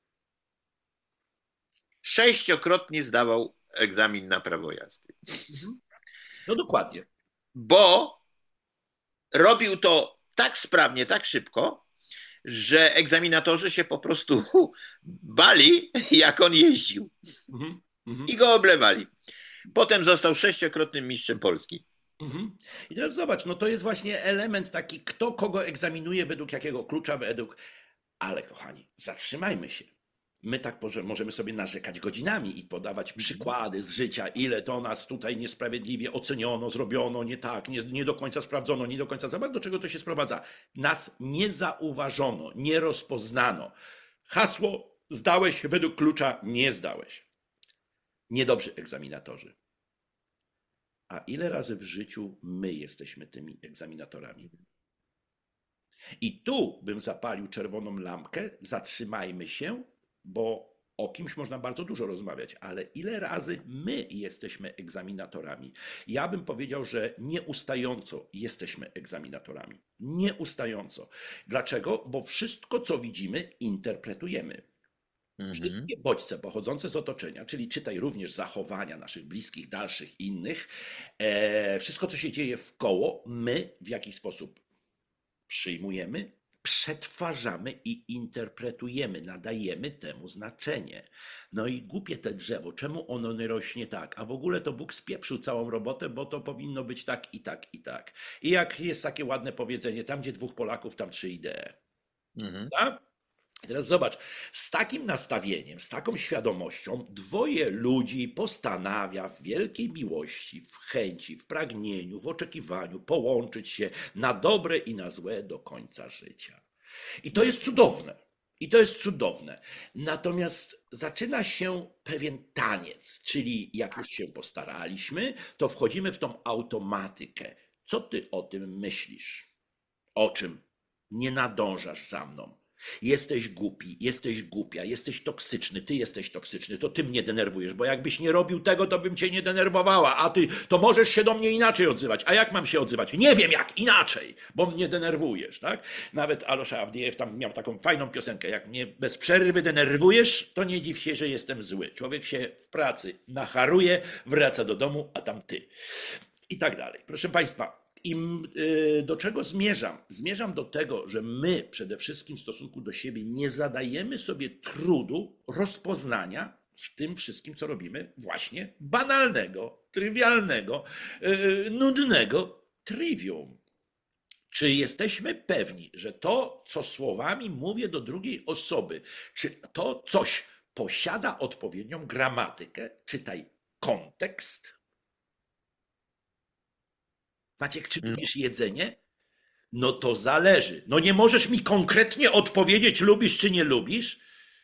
6-krotnie zdawał egzamin na prawo jazdy, Mhm. No dokładnie. bo robił to tak sprawnie, tak szybko, że egzaminatorzy się po prostu bali, jak on jeździł Mhm. Mhm. i go oblewali. Potem został 6-krotnym mistrzem Polski. Mhm. I teraz zobacz, no to jest właśnie element taki, kto kogo egzaminuje, według jakiego klucza, Ale kochani, zatrzymajmy się. My tak możemy sobie narzekać godzinami i podawać przykłady z życia, ile to nas tutaj niesprawiedliwie oceniono, zrobiono, nie tak, nie do końca sprawdzono, nie do końca. Zobacz, do czego to się sprowadza. Nas nie zauważono, nie rozpoznano. Hasło: zdałeś według klucza, nie zdałeś. Niedobrzy egzaminatorzy. A ile razy w życiu my jesteśmy tymi egzaminatorami? I tu bym zapalił czerwoną lampkę, zatrzymajmy się, bo o kimś można bardzo dużo rozmawiać, ale ile razy my jesteśmy egzaminatorami? Ja bym powiedział, że nieustająco jesteśmy egzaminatorami. Nieustająco. Dlaczego? Bo wszystko, co widzimy, interpretujemy. Mhm. Wszystkie bodźce pochodzące z otoczenia, czyli czytaj również zachowania naszych bliskich, dalszych, innych, wszystko, co się dzieje wkoło, my w jakiś sposób przyjmujemy, przetwarzamy i interpretujemy, nadajemy temu znaczenie. No i głupie te drzewo, czemu ono nie rośnie tak? A w ogóle to Bóg spieprzył całą robotę, bo to powinno być tak i tak i tak. I jak jest takie ładne powiedzenie, tam gdzie dwóch Polaków, tam trzy idee. Mhm. Tak? I teraz zobacz, z takim nastawieniem, z taką świadomością dwoje ludzi postanawia w wielkiej miłości, w chęci, w pragnieniu, w oczekiwaniu połączyć się na dobre i na złe do końca życia. I to jest cudowne. I to jest cudowne. Natomiast zaczyna się pewien taniec, czyli jak już się postaraliśmy, to wchodzimy w tą automatykę. Co ty o tym myślisz? O czym? Nie nadążasz za mną. Jesteś głupi, jesteś głupia, jesteś toksyczny, ty jesteś toksyczny, to ty mnie denerwujesz, bo jakbyś nie robił tego, to bym cię nie denerwowała, a ty to możesz się do mnie inaczej odzywać. A jak mam się odzywać? Nie wiem jak inaczej, bo mnie denerwujesz, tak? Nawet Alois Avdiejew tam miał taką fajną piosenkę, jak mnie bez przerwy denerwujesz, to nie dziw się, że jestem zły. Człowiek się w pracy nacharuje, wraca do domu, a tam ty. I tak dalej. Proszę Państwa, do czego zmierzam? Zmierzam do tego, że my przede wszystkim w stosunku do siebie nie zadajemy sobie trudu rozpoznania w tym wszystkim, co robimy, właśnie banalnego, trywialnego, nudnego trivium. Czy jesteśmy pewni, że to, co słowami mówię do drugiej osoby, czy to coś posiada odpowiednią gramatykę, czytaj kontekst? Maciek, czy No. lubisz jedzenie? No to zależy. No nie możesz mi konkretnie odpowiedzieć, lubisz czy nie lubisz?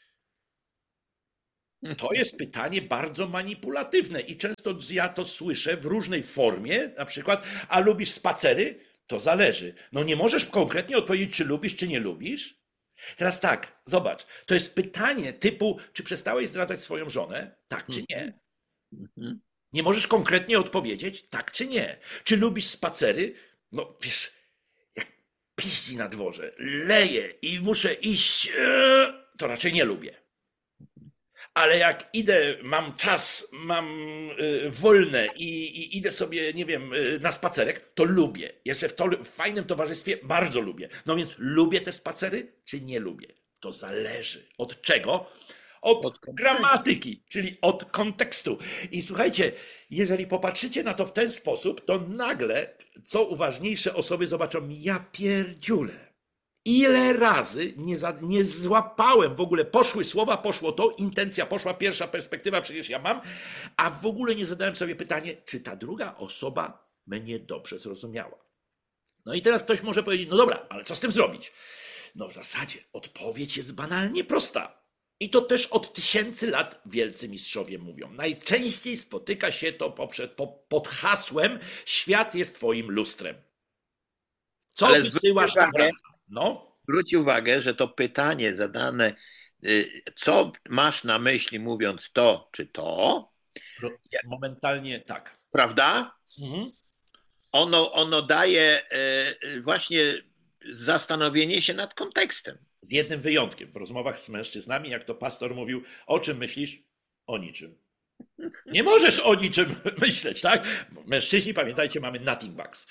To jest pytanie bardzo manipulatywne i często ja to słyszę w różnej formie, na przykład, a lubisz spacery? To zależy. No nie możesz konkretnie odpowiedzieć, czy lubisz, czy nie lubisz? Teraz tak, zobacz, to jest pytanie typu, czy przestałeś zdradzać swoją żonę? Tak czy Mhm, nie? mhm. Nie możesz konkretnie odpowiedzieć, tak czy nie? Czy lubisz spacery? No wiesz, jak piździ na dworze, leje i muszę iść, to raczej nie lubię. Ale jak idę, mam czas, mam wolne i idę sobie, nie wiem, na spacerek, to lubię. Jeszcze w fajnym towarzystwie bardzo lubię. No więc lubię te spacery, czy nie lubię? To zależy. Od czego? Od Od kontekstu. gramatyki, czyli od kontekstu. I słuchajcie, jeżeli popatrzycie na to w ten sposób, to nagle, co uważniejsze osoby zobaczą, ja pierdziule. Ile razy nie złapałem w ogóle, poszły słowa, poszło to, intencja poszła, pierwsza perspektywa przecież ja mam, a w ogóle nie zadałem sobie pytanie, czy ta druga osoba mnie dobrze zrozumiała. No i teraz ktoś może powiedzieć, no dobra, ale co z tym zrobić? No w zasadzie odpowiedź jest banalnie prosta. I to też od tysięcy lat wielcy mistrzowie mówią. Najczęściej spotyka się to pod hasłem świat jest twoim lustrem. Co Ale wysyłasz, to wraca. No. zwróć uwagę, że to pytanie zadane, co masz na myśli mówiąc to czy to, Momentalnie tak. prawda? Mhm. Ono daje właśnie zastanowienie się nad kontekstem. Z jednym wyjątkiem. W rozmowach z mężczyznami, jak to pastor mówił, o czym myślisz? O niczym. Nie możesz o niczym myśleć, tak? Mężczyźni, pamiętajcie, mamy nothing bags.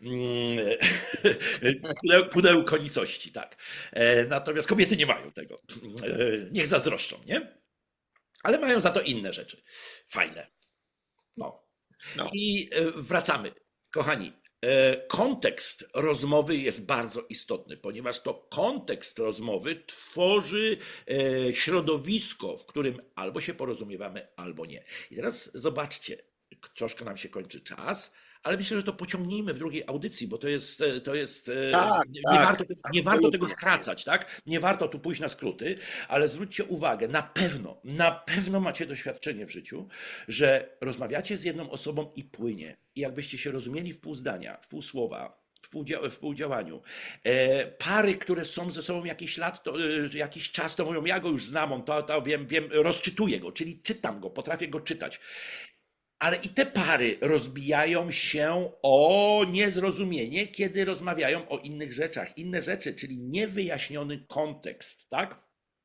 Pudełko nicości, tak. Natomiast kobiety nie mają tego. Niech zazdroszczą, nie? Ale mają za to inne rzeczy. Fajne. No. No, I wracamy. Kochani, kontekst rozmowy jest bardzo istotny, ponieważ to kontekst rozmowy tworzy środowisko, w którym albo się porozumiewamy, albo nie. I teraz zobaczcie, troszkę nam się kończy czas, ale myślę, że to pociągnijmy w drugiej audycji, bo to jest tak, nie tak, warto, nie warto tego absolutnie. skracać, tak? Nie warto tu pójść na skróty, ale zwróćcie uwagę, na pewno macie doświadczenie w życiu, że rozmawiacie z jedną osobą i płynie. I jakbyście się rozumieli w pół zdania, w pół słowa, w współdziałaniu. Pary, które są ze sobą jakiś lat, jakiś czas, to mówią, ja go już znam, on to wiem, rozczytuję go, czyli czytam go, potrafię go czytać. Ale i te pary rozbijają się o niezrozumienie, kiedy rozmawiają o innych rzeczach. Inne rzeczy, czyli niewyjaśniony kontekst, tak?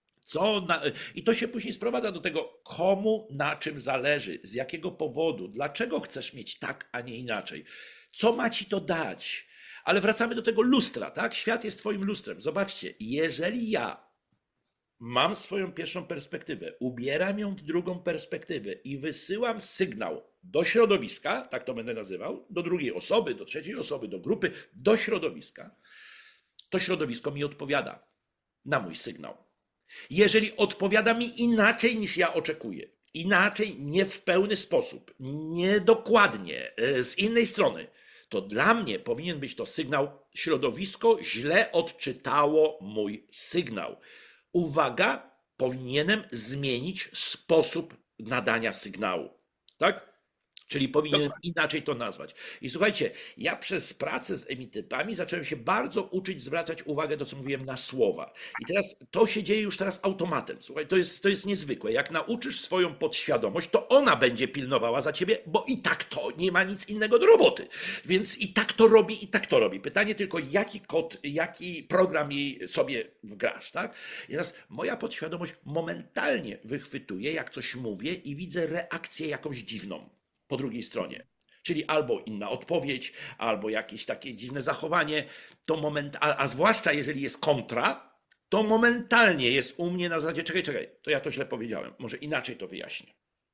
I to się później sprowadza do tego, komu na czym zależy, z jakiego powodu, dlaczego chcesz mieć tak, a nie inaczej, co ma ci to dać. Ale wracamy do tego lustra, tak? Świat jest twoim lustrem. Zobaczcie, jeżeli ja mam swoją pierwszą perspektywę, ubieram ją w drugą perspektywę i wysyłam sygnał do środowiska, tak to będę nazywał, do drugiej osoby, do trzeciej osoby, do grupy, do środowiska, to środowisko mi odpowiada na mój sygnał. Jeżeli odpowiada mi inaczej niż ja oczekuję, inaczej, nie w pełny sposób, niedokładnie, z innej strony, to dla mnie powinien być to sygnał, środowisko źle odczytało mój sygnał. Uwaga, powinienem zmienić sposób nadania sygnału. Tak? Czyli powinienem inaczej to nazwać. I słuchajcie, ja przez pracę z emitypami zacząłem się bardzo uczyć zwracać uwagę to, co mówiłem, na słowa. I teraz to się dzieje już teraz automatem. Słuchaj, to jest niezwykłe. Jak nauczysz swoją podświadomość, to ona będzie pilnowała za ciebie, bo i tak to nie ma nic innego do roboty. Więc i tak to robi, i tak to robi. Pytanie tylko, jaki kod, jaki program jej sobie wgrasz, tak? I teraz moja podświadomość momentalnie wychwytuje, jak coś mówię i widzę reakcję jakąś dziwną po drugiej stronie. Czyli albo inna odpowiedź, albo jakieś takie dziwne zachowanie, a zwłaszcza jeżeli jest kontra, to momentalnie jest u mnie na zasadzie, czekaj, to ja to źle powiedziałem, może inaczej to wyjaśnię.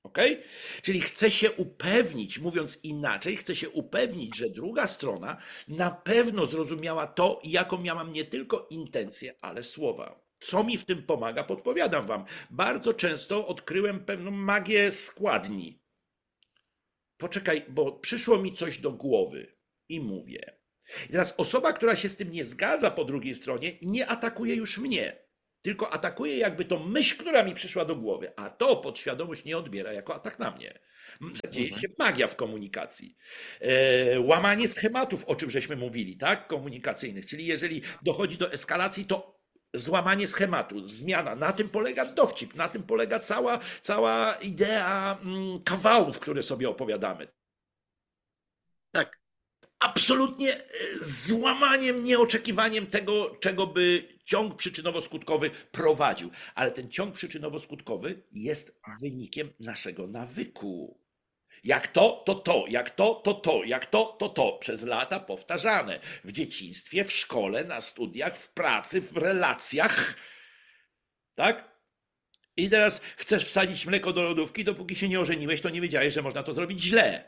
Okay? Czyli chcę się upewnić, mówiąc inaczej, chcę się upewnić, że druga strona na pewno zrozumiała to, jaką ja mam nie tylko intencję, ale słowa. Co mi w tym pomaga, podpowiadam wam. Bardzo często odkryłem pewną magię składni. Poczekaj, bo przyszło mi coś do głowy i mówię. I teraz osoba, która się z tym nie zgadza po drugiej stronie, nie atakuje już mnie, tylko atakuje jakby tą myśl, która mi przyszła do głowy, a to podświadomość nie odbiera jako atak na mnie. Dzieje się magia w komunikacji. Łamanie schematów, o czym żeśmy mówili, tak? Komunikacyjnych, czyli jeżeli dochodzi do eskalacji, to złamanie schematu, zmiana. Na tym polega dowcip, na tym polega cała idea kawałów, które sobie opowiadamy. Tak. Absolutnie złamaniem, nieoczekiwaniem tego, czego by ciąg przyczynowo-skutkowy prowadził. Ale ten ciąg przyczynowo-skutkowy jest wynikiem naszego nawyku. Jak to, to to, jak to, to to, jak to, to to. Przez lata powtarzane. W dzieciństwie, w szkole, na studiach, w pracy, w relacjach. Tak? I teraz chcesz wsadzić mleko do lodówki, dopóki się nie ożeniłeś, to nie wiedziałeś, że można to zrobić źle.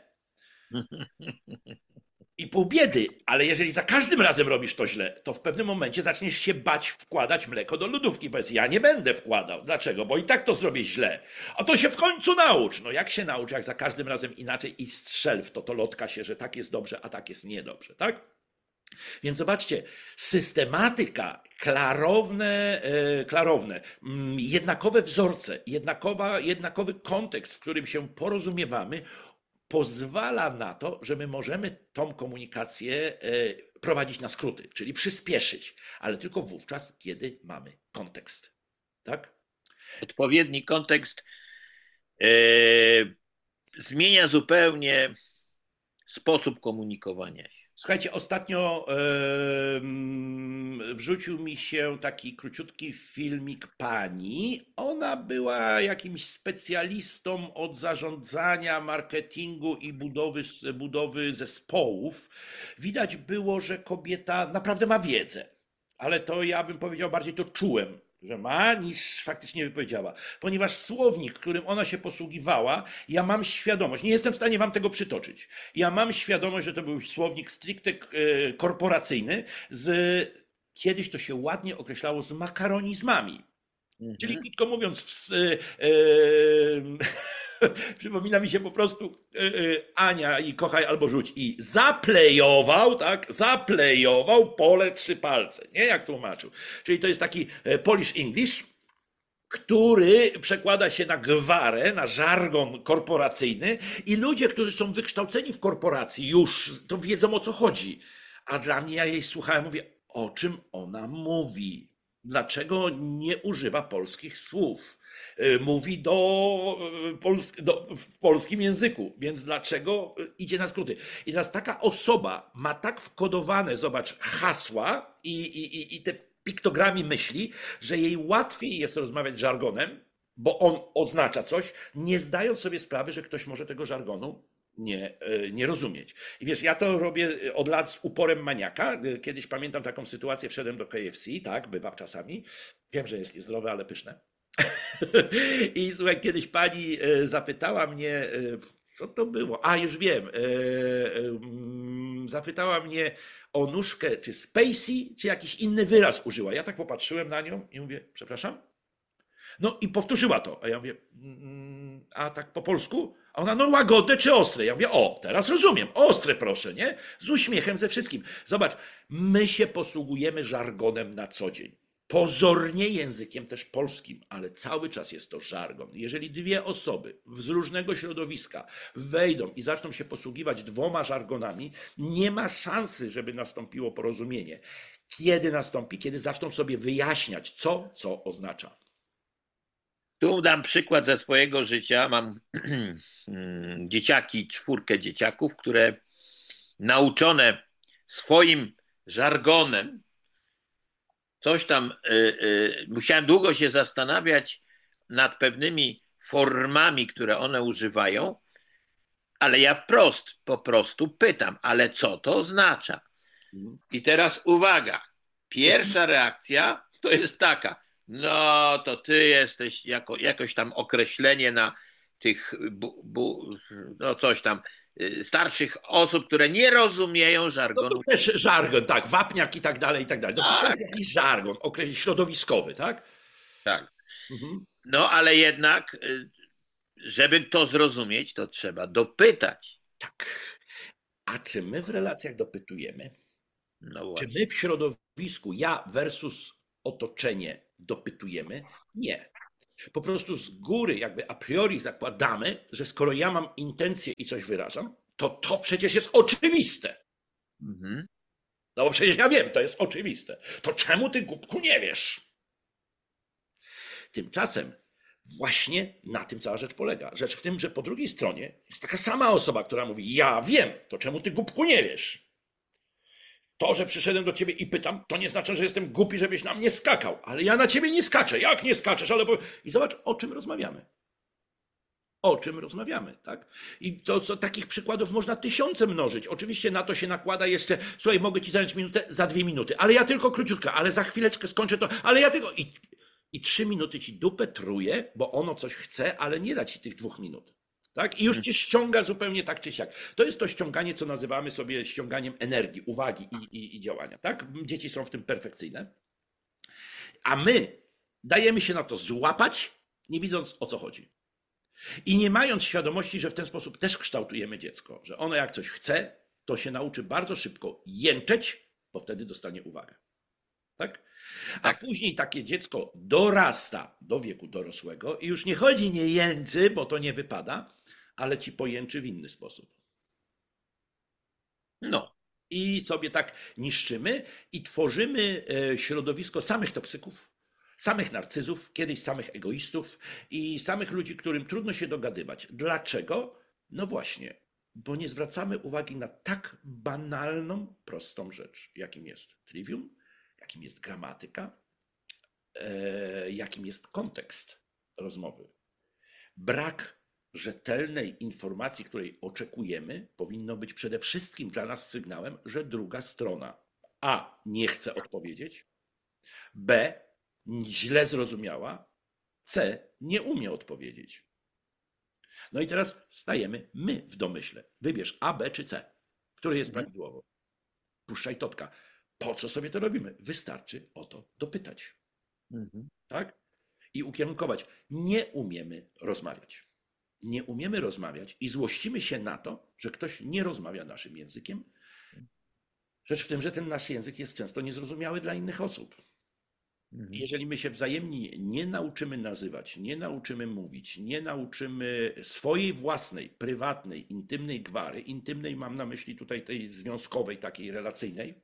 I pół biedy, ale jeżeli za każdym razem robisz to źle, to w pewnym momencie zaczniesz się bać wkładać mleko do lodówki. Powiedz, ja nie będę wkładał. Dlaczego? Bo i tak to zrobię źle. A to się w końcu naucz. No jak się naucz, jak za każdym razem inaczej i strzel w to, to lotka się, że tak jest dobrze, a tak jest niedobrze, tak? Więc zobaczcie, systematyka, klarowne, jednakowe wzorce, jednakowy kontekst, w którym się porozumiewamy, pozwala na to, że my możemy tą komunikację prowadzić na skróty, czyli przyspieszyć, ale tylko wówczas, kiedy mamy kontekst. Tak? Odpowiedni kontekst zmienia zupełnie sposób komunikowania się. Słuchajcie, ostatnio wrzucił mi się taki króciutki filmik pani. Ona była jakimś specjalistą od zarządzania, marketingu i budowy zespołów. Widać było, że kobieta naprawdę ma wiedzę, ale to ja bym powiedział bardziej to czułem, że ma, niż faktycznie wypowiedziała. Ponieważ słownik, którym ona się posługiwała, ja mam świadomość, nie jestem w stanie wam tego przytoczyć, ja mam świadomość, że to był słownik stricte korporacyjny, kiedyś to się ładnie określało z makaronizmami. Czyli krótko mówiąc, przypomina mi się po prostu Ania i Kochaj albo rzuć. I zaplejował, tak? Zaplejował pole trzy palce. Nie jak tłumaczył. Czyli to jest taki Polish English, który przekłada się na gwarę, na żargon korporacyjny i ludzie, którzy są wykształceni w korporacji już, to wiedzą o co chodzi. A dla mnie, ja jej słuchałem, mówię, o czym ona mówi. Dlaczego nie używa polskich słów? Mówi w polskim języku, więc dlaczego idzie na skróty? I teraz taka osoba ma tak wkodowane, zobacz, hasła i te piktogramy myśli, że jej łatwiej jest rozmawiać żargonem, bo on oznacza coś, nie zdając sobie sprawy, że ktoś może tego żargonu nie rozumieć. I wiesz, ja to robię od lat z uporem maniaka. Kiedyś pamiętam taką sytuację, wszedłem do KFC, tak, bywa czasami. Wiem, że jest niezdrowe, ale pyszne. I słuchaj, kiedyś pani zapytała mnie, co to było? A, już wiem. Zapytała mnie o nóżkę, czy Spacey, czy jakiś inny wyraz użyła. Ja tak popatrzyłem na nią i mówię, przepraszam? No i powtórzyła to. A ja mówię, a tak po polsku? A ona, no łagodne czy ostre? Ja mówię, o, teraz rozumiem, ostre proszę, nie? Z uśmiechem ze wszystkim. Zobacz, my się posługujemy żargonem na co dzień. Pozornie językiem też polskim, ale cały czas jest to żargon. Jeżeli dwie osoby z różnego środowiska wejdą i zaczną się posługiwać dwoma żargonami, nie ma szansy, żeby nastąpiło porozumienie. Kiedy nastąpi? Kiedy zaczną sobie wyjaśniać, co oznacza. Tu dam przykład ze swojego życia. Mam dzieciaki, 4 dzieciaków, które nauczone swoim żargonem, coś tam, musiałem długo się zastanawiać nad pewnymi formami, które one używają, ale ja po prostu pytam, ale co to oznacza? I teraz uwaga, pierwsza reakcja to jest taka, no to ty jesteś jakoś tam określenie na tych no coś tam, starszych osób, które nie rozumieją No to żargonu. też żargon, tak, wapniak i tak dalej, i tak dalej. No przecież to Tak, jest jakiś żargon, określenie środowiskowy, tak? tak. Mhm. No ale jednak, żeby to zrozumieć, to trzeba dopytać. Tak. A czy my w relacjach dopytujemy? No Czy właśnie. my w środowisku, ja versus otoczenie, dopytujemy? Nie. Po prostu z góry, jakby a priori zakładamy, że skoro ja mam intencję i coś wyrażam, to przecież jest oczywiste. Mhm. No bo przecież ja wiem, to jest oczywiste. To czemu ty, głupku, nie wiesz? Tymczasem właśnie na tym cała rzecz polega. Rzecz w tym, że po drugiej stronie jest taka sama osoba, która mówi: ja wiem, to czemu ty, głupku, nie wiesz? To, że przyszedłem do ciebie i pytam, to nie znaczy, że jestem głupi, żebyś na mnie skakał. Ale ja na ciebie nie skaczę. Jak nie skaczesz? I zobacz, o czym rozmawiamy. O czym rozmawiamy, tak? I takich przykładów można tysiące mnożyć. Oczywiście na to się nakłada jeszcze, słuchaj, mogę ci zająć minutę za 2 minuty, ale ja tylko króciutko, ale za chwileczkę skończę to, ale ja tylko... I 3 minuty ci dupę truje, bo ono coś chce, ale nie da ci tych 2 minut. Tak? I już cię ściąga zupełnie tak czy siak. To jest to ściąganie, co nazywamy sobie ściąganiem energii, uwagi i działania. Tak? Dzieci są w tym perfekcyjne. A my dajemy się na to złapać, nie widząc, o co chodzi. I nie mając świadomości, że w ten sposób też kształtujemy dziecko, że ono jak coś chce, to się nauczy bardzo szybko jęczeć, bo wtedy dostanie uwagę. Tak? A Tak. później takie dziecko dorasta do wieku dorosłego i już nie chodzi, nie jęczy, bo to nie wypada, ale ci pojęczy w inny sposób. No. I sobie tak niszczymy i tworzymy środowisko samych toksyków, samych narcyzów, kiedyś samych egoistów i samych ludzi, którym trudno się dogadywać. Dlaczego? No właśnie, bo nie zwracamy uwagi na tak banalną, prostą rzecz, jakim jest trivium, jakim jest gramatyka, jakim jest kontekst rozmowy. Brak rzetelnej informacji, której oczekujemy, powinno być przede wszystkim dla nas sygnałem, że druga strona A nie chce odpowiedzieć, B źle zrozumiała, C nie umie odpowiedzieć. No i teraz stajemy my w domyśle. Wybierz A, B czy C. Który jest Mhm. prawidłowo? Puszczaj totka. Po co sobie to robimy? Wystarczy o to dopytać. Mhm. Tak? I ukierunkować. Nie umiemy rozmawiać. Nie umiemy rozmawiać i złościmy się na to, że ktoś nie rozmawia naszym językiem. Rzecz w tym, że ten nasz język jest często niezrozumiały dla innych osób. Mhm. Jeżeli my się wzajemnie nie nauczymy nazywać, nie nauczymy mówić, nie nauczymy swojej własnej, prywatnej, intymnej gwary, intymnej mam na myśli tutaj tej związkowej, takiej relacyjnej,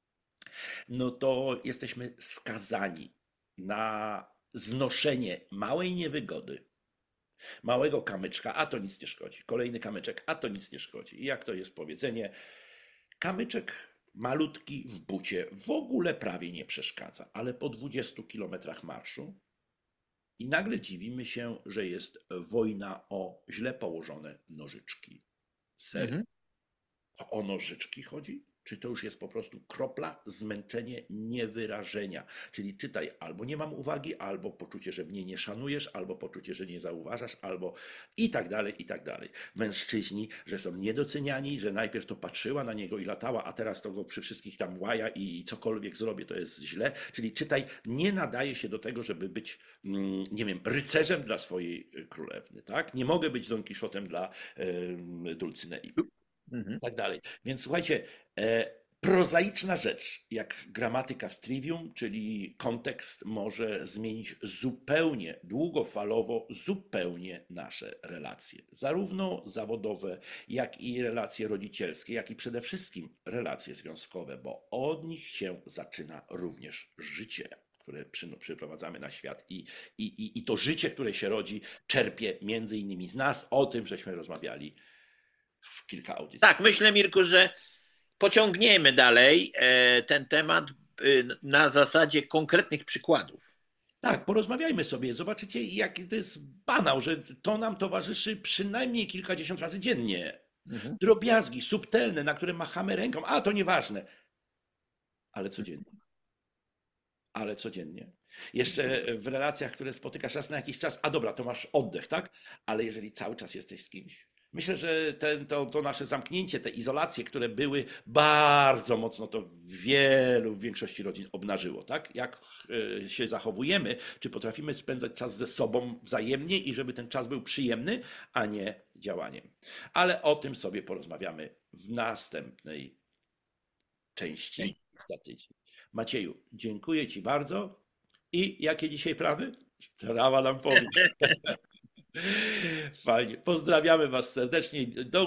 no to jesteśmy skazani na znoszenie małej niewygody, małego kamyczka, a to nic nie szkodzi. Kolejny kamyczek, a to nic nie szkodzi. I jak to jest powiedzenie, kamyczek malutki w bucie w ogóle prawie nie przeszkadza, ale po 20 kilometrach marszu i nagle dziwimy się, że jest wojna o źle położone nożyczki. Serio? Mhm. To o nożyczki chodzi? Czy to już jest po prostu kropla, zmęczenie, niewyrażenia? Czyli czytaj, albo nie mam uwagi, albo poczucie, że mnie nie szanujesz, albo poczucie, że nie zauważasz, albo i tak dalej, i tak dalej. Mężczyźni, że są niedoceniani, że najpierw to patrzyła na niego i latała, a teraz to go przy wszystkich tam łaja i cokolwiek zrobię, to jest źle. Czyli czytaj, nie nadaje się do tego, żeby być, nie wiem, rycerzem dla swojej królewny, tak? Nie mogę być Don Kiszotem dla Dulcynei Mhm. tak dalej. Więc słuchajcie, prozaiczna rzecz, jak gramatyka w trivium, czyli kontekst, może zmienić zupełnie, długofalowo, zupełnie nasze relacje. Zarówno zawodowe, jak i relacje rodzicielskie, jak i przede wszystkim relacje związkowe, bo od nich się zaczyna również życie, które przyprowadzamy na świat i to życie, które się rodzi, czerpie między innymi z nas. O tym żeśmy rozmawiali w kilka audycji. Tak, myślę, Mirku, że pociągniemy dalej ten temat na zasadzie konkretnych przykładów. Tak, porozmawiajmy sobie. Zobaczycie, jaki to jest banał, że to nam towarzyszy przynajmniej kilkadziesiąt razy dziennie. Mhm. Drobiazgi, subtelne, na które machamy ręką. A, to nieważne. Ale codziennie. Ale codziennie. Jeszcze w relacjach, które spotykasz raz na jakiś czas, a dobra, to masz oddech, tak? Ale jeżeli cały czas jesteś z kimś, myślę, że to nasze zamknięcie, te izolacje, które były bardzo mocno, to w większości rodzin obnażyło, tak? Jak się zachowujemy, czy potrafimy spędzać czas ze sobą wzajemnie i żeby ten czas był przyjemny, a nie działaniem. Ale o tym sobie porozmawiamy w następnej części za tydzień. Macieju, dziękuję Ci bardzo. I jakie dzisiaj plany? Trawa nam powie. Fajnie. Pozdrawiamy Was serdecznie. Do